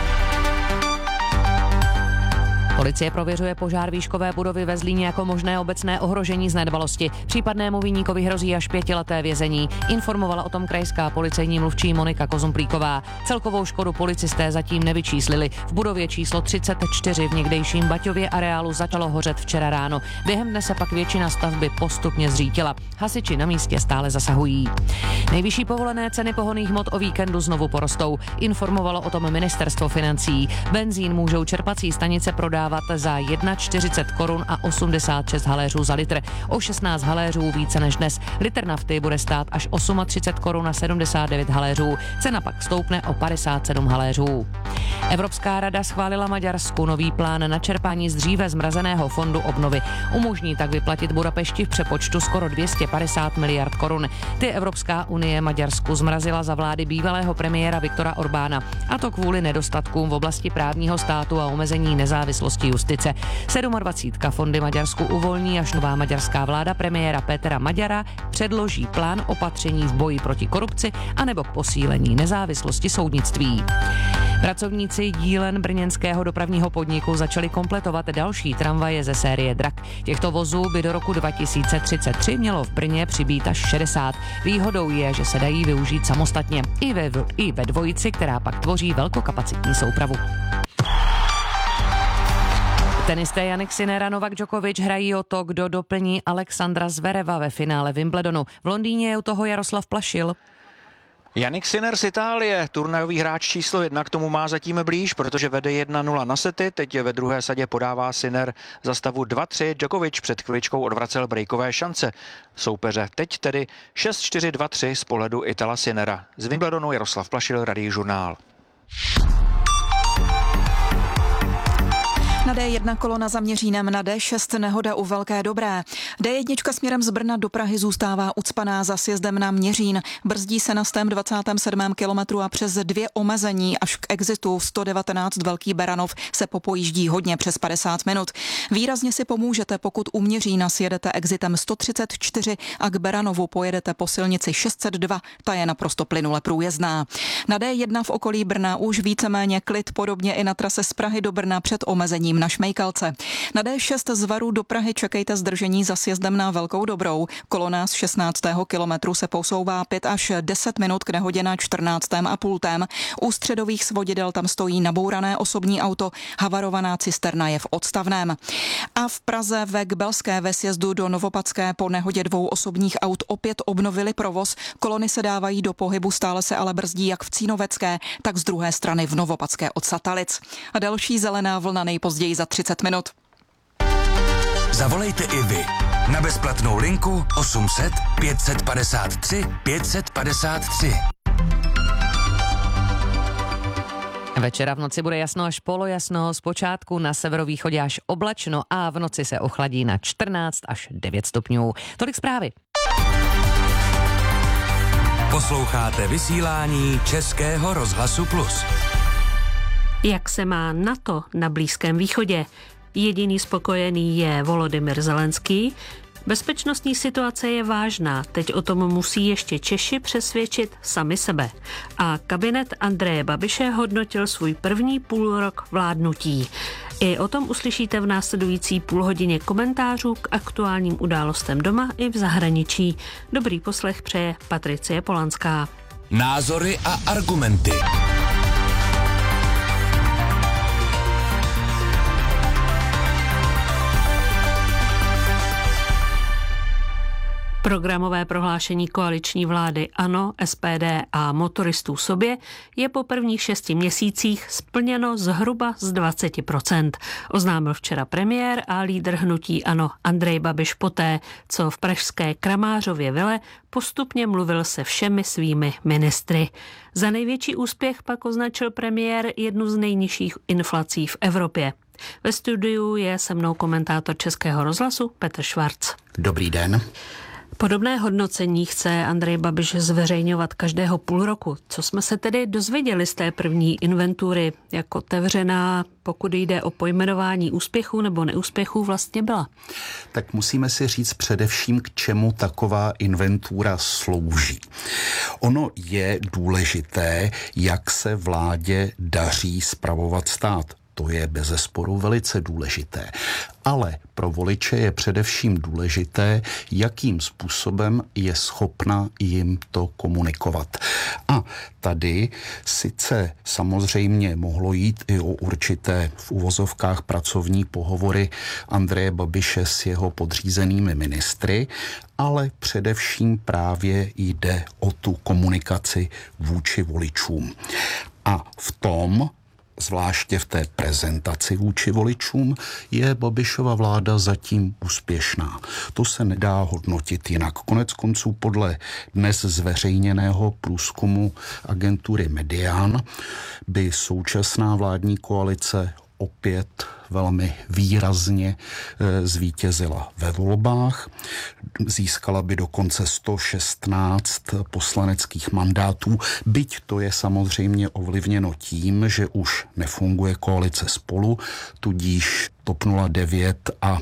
Speaker 8: Policie prověřuje požár výškové budovy ve Zlíně jako možné obecné ohrožení z nedbalosti. Případnému viníkovi hrozí až pětileté vězení. Informovala o tom krajská policejní mluvčí Monika Kozumplíková. Celkovou škodu policisté zatím nevyčíslili. V budově číslo třicet čtyři v někdejším Baťově areálu začalo hořet včera ráno. Během dne se pak většina stavby postupně zřítila. Hasiči na místě stále zasahují. Nejvyšší povolené ceny pohonných hmot o víkendu znovu porostou. Informovalo o tom ministerstvo financí. Benzín můžou čerpací stanice prodávat za čtyřicet jedna korun a osmdesát šest haléřů za litr. O šestnáct haléřů více než dnes. Litr nafty bude stát až třicet osm korun a sedmdesát devět haléřů. Cena pak stoupne o padesát sedm haléřů. Evropská rada schválila Maďarsku nový plán na čerpání z dříve zmrazeného fondu obnovy. Umožní tak vyplatit Budapešti v přepočtu skoro dvě stě padesát miliard korun. Ty Evropská unie Maďarsku zmrazila za vlády bývalého premiéra Viktora Orbána. A to kvůli nedostatkům v oblasti právního státu a omezení nezávislosti justice. dvacet sedm fondy Maďarsku uvolní, až nová maďarská vláda premiéra Petra Maďara předloží plán opatření v boji proti korupci anebo k posílení nezávislosti soudnictví. Pracovníci dílen brněnského dopravního podniku začali kompletovat další tramvaje ze série Drak. Těchto vozů by do roku dva tisíce třicet tři mělo v Brně přibýt až šedesát. Výhodou je, že se dají využít samostatně i ve, i ve dvojici, která pak tvoří velkokapacitní soupravu. Tenisté Jannik Sinner a Novak Djokovic hrají o to, kdo doplní Alexandra Zvereva ve finále Wimbledonu. V Londýně je u toho Jaroslav Plašil.
Speaker 22: Jannik Sinner z Itálie, turnajový hráč číslo jedna, k tomu má zatím blíž, protože vede jedna nula na sety, teď ve druhé sadě podává Sinner za stavu dva tři, Djokovic před chviličkou odvracel breakové šance soupeře. Teď tedy šest čtyři dva tři z pohledu Itala Sinnera. Z Wimbledonu Jaroslav Plašil, Radiožurnál.
Speaker 23: Na dé jedna kolona za Měřínem, na dé šest nehoda u Velké Dobré. dé jedna směrem z Brna do Prahy zůstává ucpaná za sjezdem na Měřín. Brzdí se na stém dvacátém sedmém kilometru a přes dvě omezení až k exitu sto devatenáct Velký Beranov se popojíždí hodně přes padesát minut. Výrazně si pomůžete, pokud u Měřína sjedete exitem sto třicet čtyři a k Beranovu pojedete po silnici šest set dva, ta je naprosto plynule průjezdná. Na dé jedna v okolí Brna už víceméně klid, podobně i na trase z Prahy do Brna před omezením na Šmejkalce. Na dé šest z Varu do Prahy čekejte zdržení za sjezdem na Velkou Dobrou. Kolona z šestnáctého kilometru se posouvá pět až deset minut k nehodě na čtrnáctém a pultém. U středových svodidel tam stojí nabourané osobní auto, havarovaná cisterna je v odstavném. A v Praze ve Kbelské ve sjezdu do Novopadské po nehodě dvou osobních aut opět obnovili provoz. Kolony se dávají do pohybu, stále se ale brzdí jak v Cínovecké, tak z druhé strany v Novopadské od Satalic. A další zelená vlna nejpozději za třicet minut.
Speaker 3: Zavolejte i vy na bezplatnou linku osm set pět set padesát tři pět set padesát tři.
Speaker 8: Večera v noci bude jasno až polojasno, zpočátku na severovýchodě až oblačno a v noci se ochladí na čtrnáct až devět stupňů. Tolik zprávy.
Speaker 3: Posloucháte vysílání Českého rozhlasu Plus.
Speaker 10: Jak se má NATO na Blízkém východě? Jediný spokojený je Volodymyr Zelenský. Bezpečnostní situace je vážná, teď o tom musí ještě Češi přesvědčit sami sebe. A kabinet Andreje Babiše hodnotil svůj první půlrok vládnutí. I o tom uslyšíte v následující půlhodině komentářů k aktuálním událostem doma i v zahraničí. Dobrý poslech přeje Patricie Polanská.
Speaker 3: Názory a argumenty.
Speaker 10: Programové prohlášení koaliční vlády ANO, S P D a motoristů sobě je po prvních šesti měsících splněno zhruba z dvacet procent. Oznámil včera premiér a lídr hnutí ANO Andrej Babiš poté, co v pražské Kramářově vile postupně mluvil se všemi svými ministry. Za největší úspěch pak označil premiér jednu z nejnižších inflací v Evropě. Ve studiu je se mnou komentátor Českého rozhlasu Petr Švarc.
Speaker 11: Dobrý den.
Speaker 10: Podobné hodnocení chce Andrej Babiš zveřejňovat každého půl roku. Co jsme se tedy dozvěděli z té první inventury, jak otevřená, pokud jde o pojmenování úspěchů nebo neúspěchů, vlastně byla?
Speaker 5: Tak musíme si říct především, k čemu taková inventura slouží. Ono je důležité, jak se vládě daří spravovat stát. To je bezesporu velice důležité. Ale pro voliče je především důležité, jakým způsobem je schopna jim to komunikovat. A tady sice samozřejmě mohlo jít i o určité v uvozovkách pracovní pohovory Andreje Babiše s jeho podřízenými ministry, ale především právě jde o tu komunikaci vůči voličům. A v tom, zvláště v té prezentaci vůči voličům, je Babišova vláda zatím úspěšná. To se nedá hodnotit jinak. Konec konců podle dnes zveřejněného průzkumu agentury Median by současná vládní koalice opět velmi výrazně e, zvítězila ve volbách. Získala by dokonce sto šestnáct poslaneckých mandátů, byť to je samozřejmě ovlivněno tím, že už nefunguje koalice Spolu, tudíž T O P nula devět a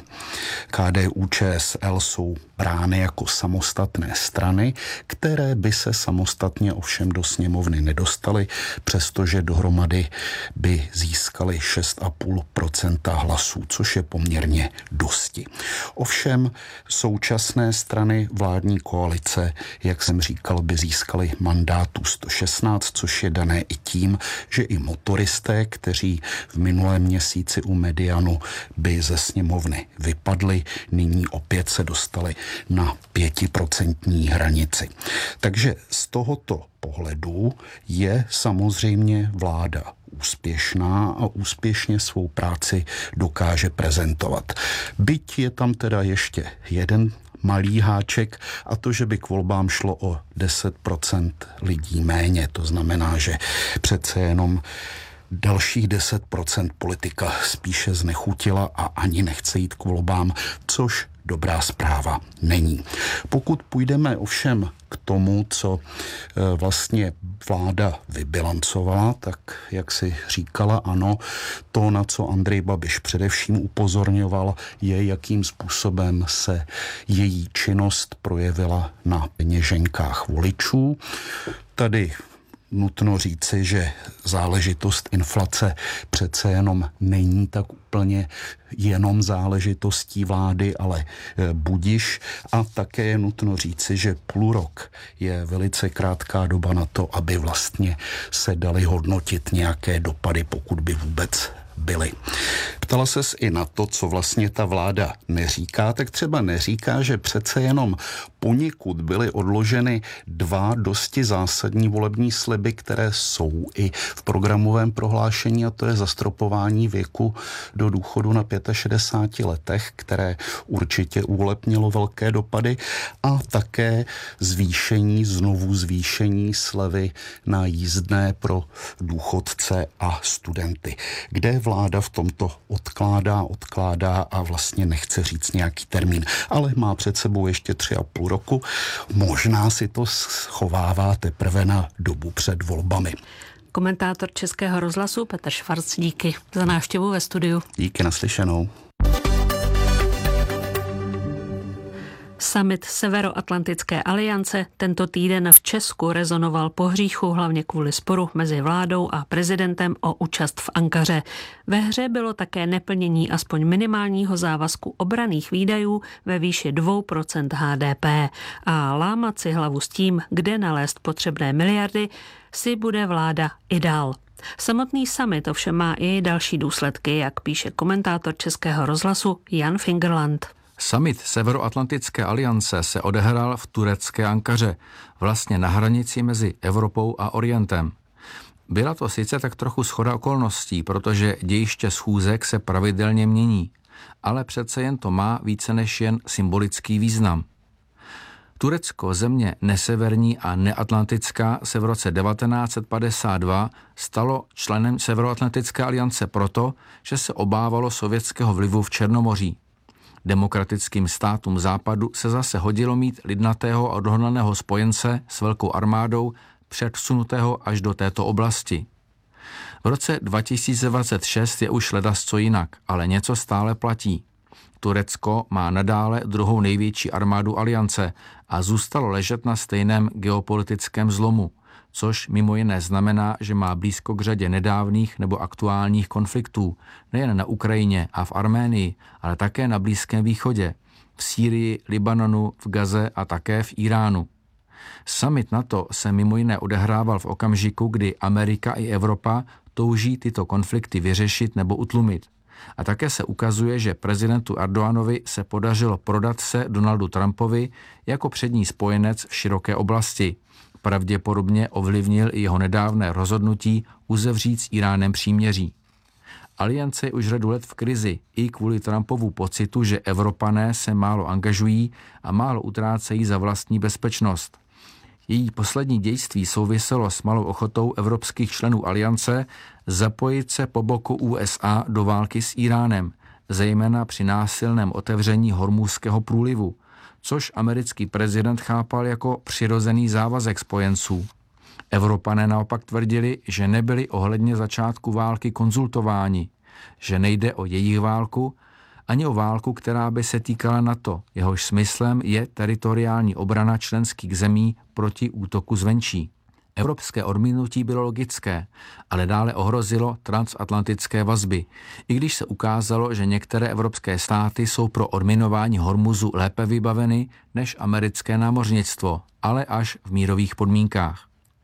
Speaker 5: K D U Č S L jsou brány jako samostatné strany, které by se samostatně ovšem do sněmovny nedostaly, přestože dohromady by získaly šest celá pět procenta hlasů, což je poměrně dosti. Ovšem současné strany vládní koalice, jak jsem říkal, by získaly mandátů sto šestnáct, což je dané i tím, že i motoristé, kteří v minulém měsíci u Medianu by ze sněmovny vypadli, nyní opět se dostali na pětiprocentní hranici. Takže z tohoto pohledu je samozřejmě vláda úspěšná a úspěšně svou práci dokáže prezentovat. Byť je tam teda ještě jeden malý háček, a to, že by k volbám šlo o deset procent lidí méně. To znamená, že přece jenom dalších deset procent politika spíše znechutila a ani nechce jít k volbám, což dobrá zpráva není. Pokud půjdeme ovšem k tomu, co vlastně vláda vybilancovala, tak jak si říkala, ano, to, na co Andrej Babiš především upozorňoval, je, jakým způsobem se její činnost projevila na peněženkách voličů. Tady nutno říci, že záležitost inflace přece jenom není tak úplně jenom záležitostí vlády, ale budiš. A také je nutno říci, že půl rok je velice krátká doba na to, aby vlastně se daly hodnotit nějaké dopady, pokud by vůbec byly. Ptala ses i na to, co vlastně ta vláda neříká, tak třeba neříká, že přece jenom poněkud byly odloženy dva dosti zásadní volební sliby, které jsou i v programovém prohlášení, a to je zastropování věku do důchodu na šedesáti pěti letech, které určitě u voleb mělo velké dopady, a také zvýšení, znovu zvýšení slevy na jízdné pro důchodce a studenty, kde vláda v tomto odkládá, odkládá a vlastně nechce říct nějaký termín, ale má před sebou ještě tři a půl roku. Možná si to schovává teprve na dobu před volbami.
Speaker 10: Komentátor Českého rozhlasu Petr Švarc, díky za návštěvu ve studiu.
Speaker 5: Díky, naslyšenou.
Speaker 10: Summit Severoatlantické aliance tento týden v Česku rezonoval po hříchu, hlavně kvůli sporu mezi vládou a prezidentem o účast v Ankaře. Ve hře bylo také neplnění aspoň minimálního závazku obranných výdajů ve výši dvě procenta H D P. A lámat si hlavu s tím, kde nalézt potřebné miliardy, si bude vláda i dál. Samotný summit ovšem má i další důsledky, jak píše komentátor Českého rozhlasu Jan Fingerland.
Speaker 3: Summit Severoatlantické aliance se odehrál v turecké Ankaře, vlastně na hranici mezi Evropou a Orientem. Byla to sice tak trochu shoda okolností, protože dějiště schůzek se pravidelně mění, ale přece jen to má více než jen symbolický význam. Turecko, země neseverní a neatlantická, se v roce devatenáct set padesát dva stalo členem Severoatlantické aliance proto, že se obávalo sovětského vlivu v Černomoří.
Speaker 11: Demokratickým státům západu se zase hodilo mít lidnatého a odhodlaného spojence s velkou armádou předsunutého až do této oblasti. V roce dva tisíce dvacet šest je už ledasco jinak, ale něco stále platí. Turecko má nadále druhou největší armádu aliance a zůstalo ležet na stejném geopolitickém zlomu, což mimo jiné znamená, že má blízko k řadě nedávných nebo aktuálních konfliktů, nejen na Ukrajině a v Arménii, ale také na Blízkém východě, v Sýrii, Libanonu, v Gaze a také v Iránu. Summit NATO se mimo jiné odehrával v okamžiku, kdy Amerika i Evropa touží tyto konflikty vyřešit nebo utlumit. A také se ukazuje, že prezidentu Erdoganovi se podařilo prodat se Donaldu Trumpovi jako přední spojenec v široké oblasti. Pravděpodobně ovlivnil i jeho nedávné rozhodnutí uzavřít s Iránem příměří. Aliance je už řadu let v krizi i kvůli Trumpovu pocitu, že Evropané se málo angažují a málo utrácejí za vlastní bezpečnost. Její poslední dějství souviselo s malou ochotou evropských členů aliance zapojit se po boku U S A do války s Iránem, zejména při násilném otevření Hormuzského průlivu, což americký prezident chápal jako přirozený závazek spojenců. Evropané naopak tvrdili, že nebyli ohledně začátku války konzultováni, že nejde o jejich válku, ani o válku, která by se týkala NATO, jehož smyslem je teritoriální obrana členských zemí proti útoku zvenčí. Evropské odmítnutí bylo logické, ale dále ohrozilo transatlantické vazby, i když se ukázalo, že některé evropské státy jsou pro odminování Hormuzu lépe vybaveny než americké námořnictvo, ale až v mírových podmínkách.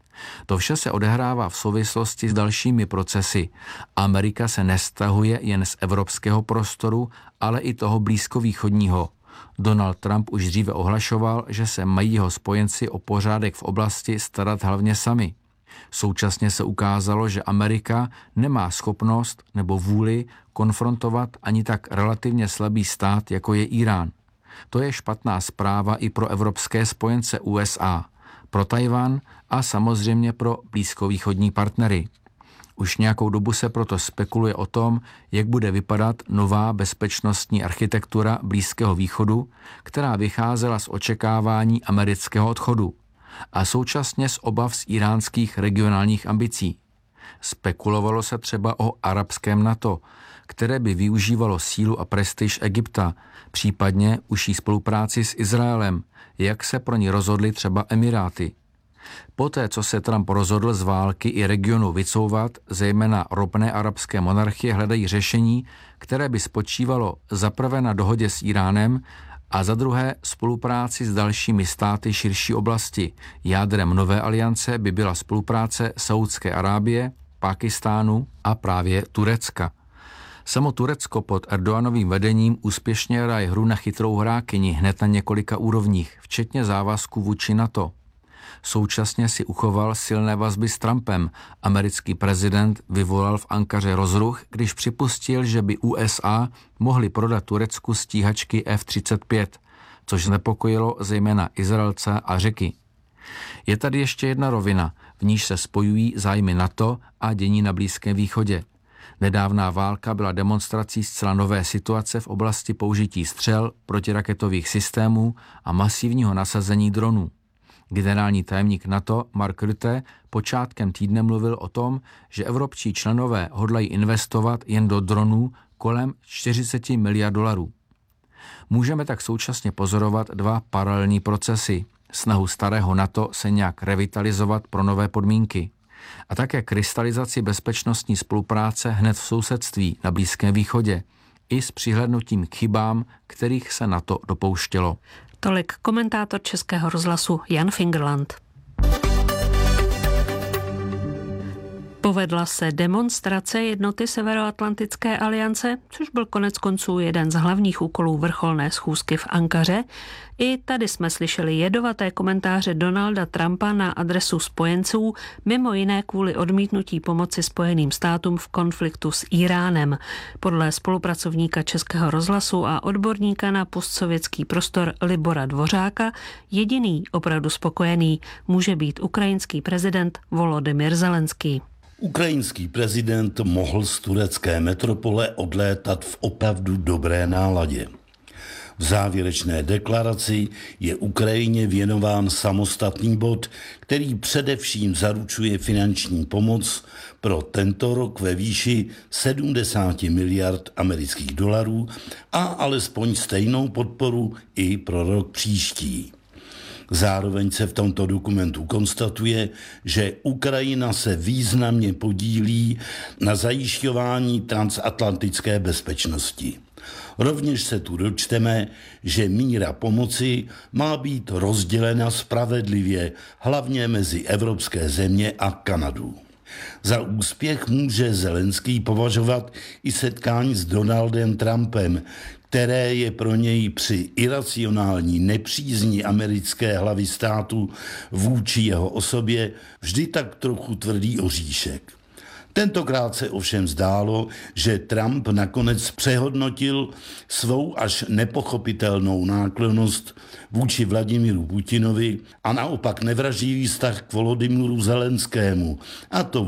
Speaker 11: To vše se odehrává v souvislosti s dalšími procesy. Amerika se nestahuje jen z evropského prostoru, ale i toho blízkovýchodního. Donald Trump už dříve ohlašoval, že se mají jeho spojenci o pořádek v oblasti starat hlavně sami. Současně se ukázalo, že Amerika nemá schopnost nebo vůli konfrontovat ani tak relativně slabý stát, jako je Irán. To je špatná zpráva i pro evropské spojence U S A, pro Tajvan a samozřejmě pro blízkovýchodní partnery. Už nějakou dobu se proto spekuluje o tom, jak bude vypadat nová bezpečnostní architektura Blízkého východu, která vycházela z očekávání amerického odchodu a současně z obav z iránských regionálních ambicí. Spekulovalo se třeba o arabském NATO, které by využívalo sílu a prestiž Egypta, případně užší spolupráci s Izraelem, jak se pro ní rozhodly třeba Emiráty. Poté, co se Trump rozhodl z války i regionu vycouvat, zejména ropné arabské monarchie hledají řešení, které by spočívalo za prvé na dohodě s Iránem a za druhé spolupráci s dalšími státy širší oblasti. Jádrem nové aliance by byla spolupráce Saúdské Arábie, Pákistánu a právě Turecka. Samo Turecko pod Erdoganovým vedením úspěšně hraje hru na chytrou hrákyni hned na několika úrovních, včetně závazku vůči NATO. Současně si uchoval silné vazby s Trumpem. Americký prezident vyvolal v Ankaře rozruch, když připustil, že by U S A mohli prodat Turecku stíhačky F třicet pět, což znepokojilo zejména Izraelce a Řeky. Je tady ještě jedna rovina, v níž se spojují zájmy NATO a dění na Blízkém východě. Nedávná válka byla demonstrací zcela nové situace v oblasti použití střel, protiraketových systémů a masivního nasazení dronů. Generální tajemník NATO Mark Rutte počátkem týdne mluvil o tom, že evropští členové hodlají investovat jen do dronů kolem čtyřicet miliard dolarů. Můžeme tak současně pozorovat dva paralelní procesy. Snahu starého NATO se nějak revitalizovat pro nové podmínky a také krystalizaci bezpečnostní spolupráce hned v sousedství na Blízkém východě i s přihlédnutím k chybám, kterých se NATO dopouštělo.
Speaker 10: Tolik komentátor Českého rozhlasu Jan Fingerland. Povedla se demonstrace jednoty Severoatlantické aliance, což byl konec konců jeden z hlavních úkolů vrcholné schůzky v Ankaře. I tady jsme slyšeli jedovaté komentáře Donalda Trumpa na adresu spojenců, mimo jiné kvůli odmítnutí pomoci Spojeným státům v konfliktu s Iránem. Podle spolupracovníka Českého rozhlasu a odborníka na postsovětský prostor Libora Dvořáka jediný opravdu spokojený může být ukrajinský prezident Volodymyr Zelenský.
Speaker 12: Ukrajinský prezident mohl z turecké metropole odlétat v opravdu dobré náladě. V závěrečné deklaraci je Ukrajině věnován samostatný bod, který především zaručuje finanční pomoc pro tento rok ve výši sedmdesát miliard amerických dolarů a alespoň stejnou podporu i pro rok příští. Zároveň se v tomto dokumentu konstatuje, že Ukrajina se významně podílí na zajišťování transatlantické bezpečnosti. Rovněž se tu dočteme, že míra pomoci má být rozdělena spravedlivě, hlavně mezi evropské země a Kanadu. Za úspěch může Zelenský považovat i setkání s Donaldem Trumpem, které je pro něj při iracionální nepřízni americké hlavy státu vůči jeho osobě vždy tak trochu tvrdý oříšek. Tentokrát se ovšem zdálo, že Trump nakonec přehodnotil svou až nepochopitelnou náklonnost vůči Vladimíru Putinovi a naopak nevraživý vztah k Volodymyru Zelenskému, a to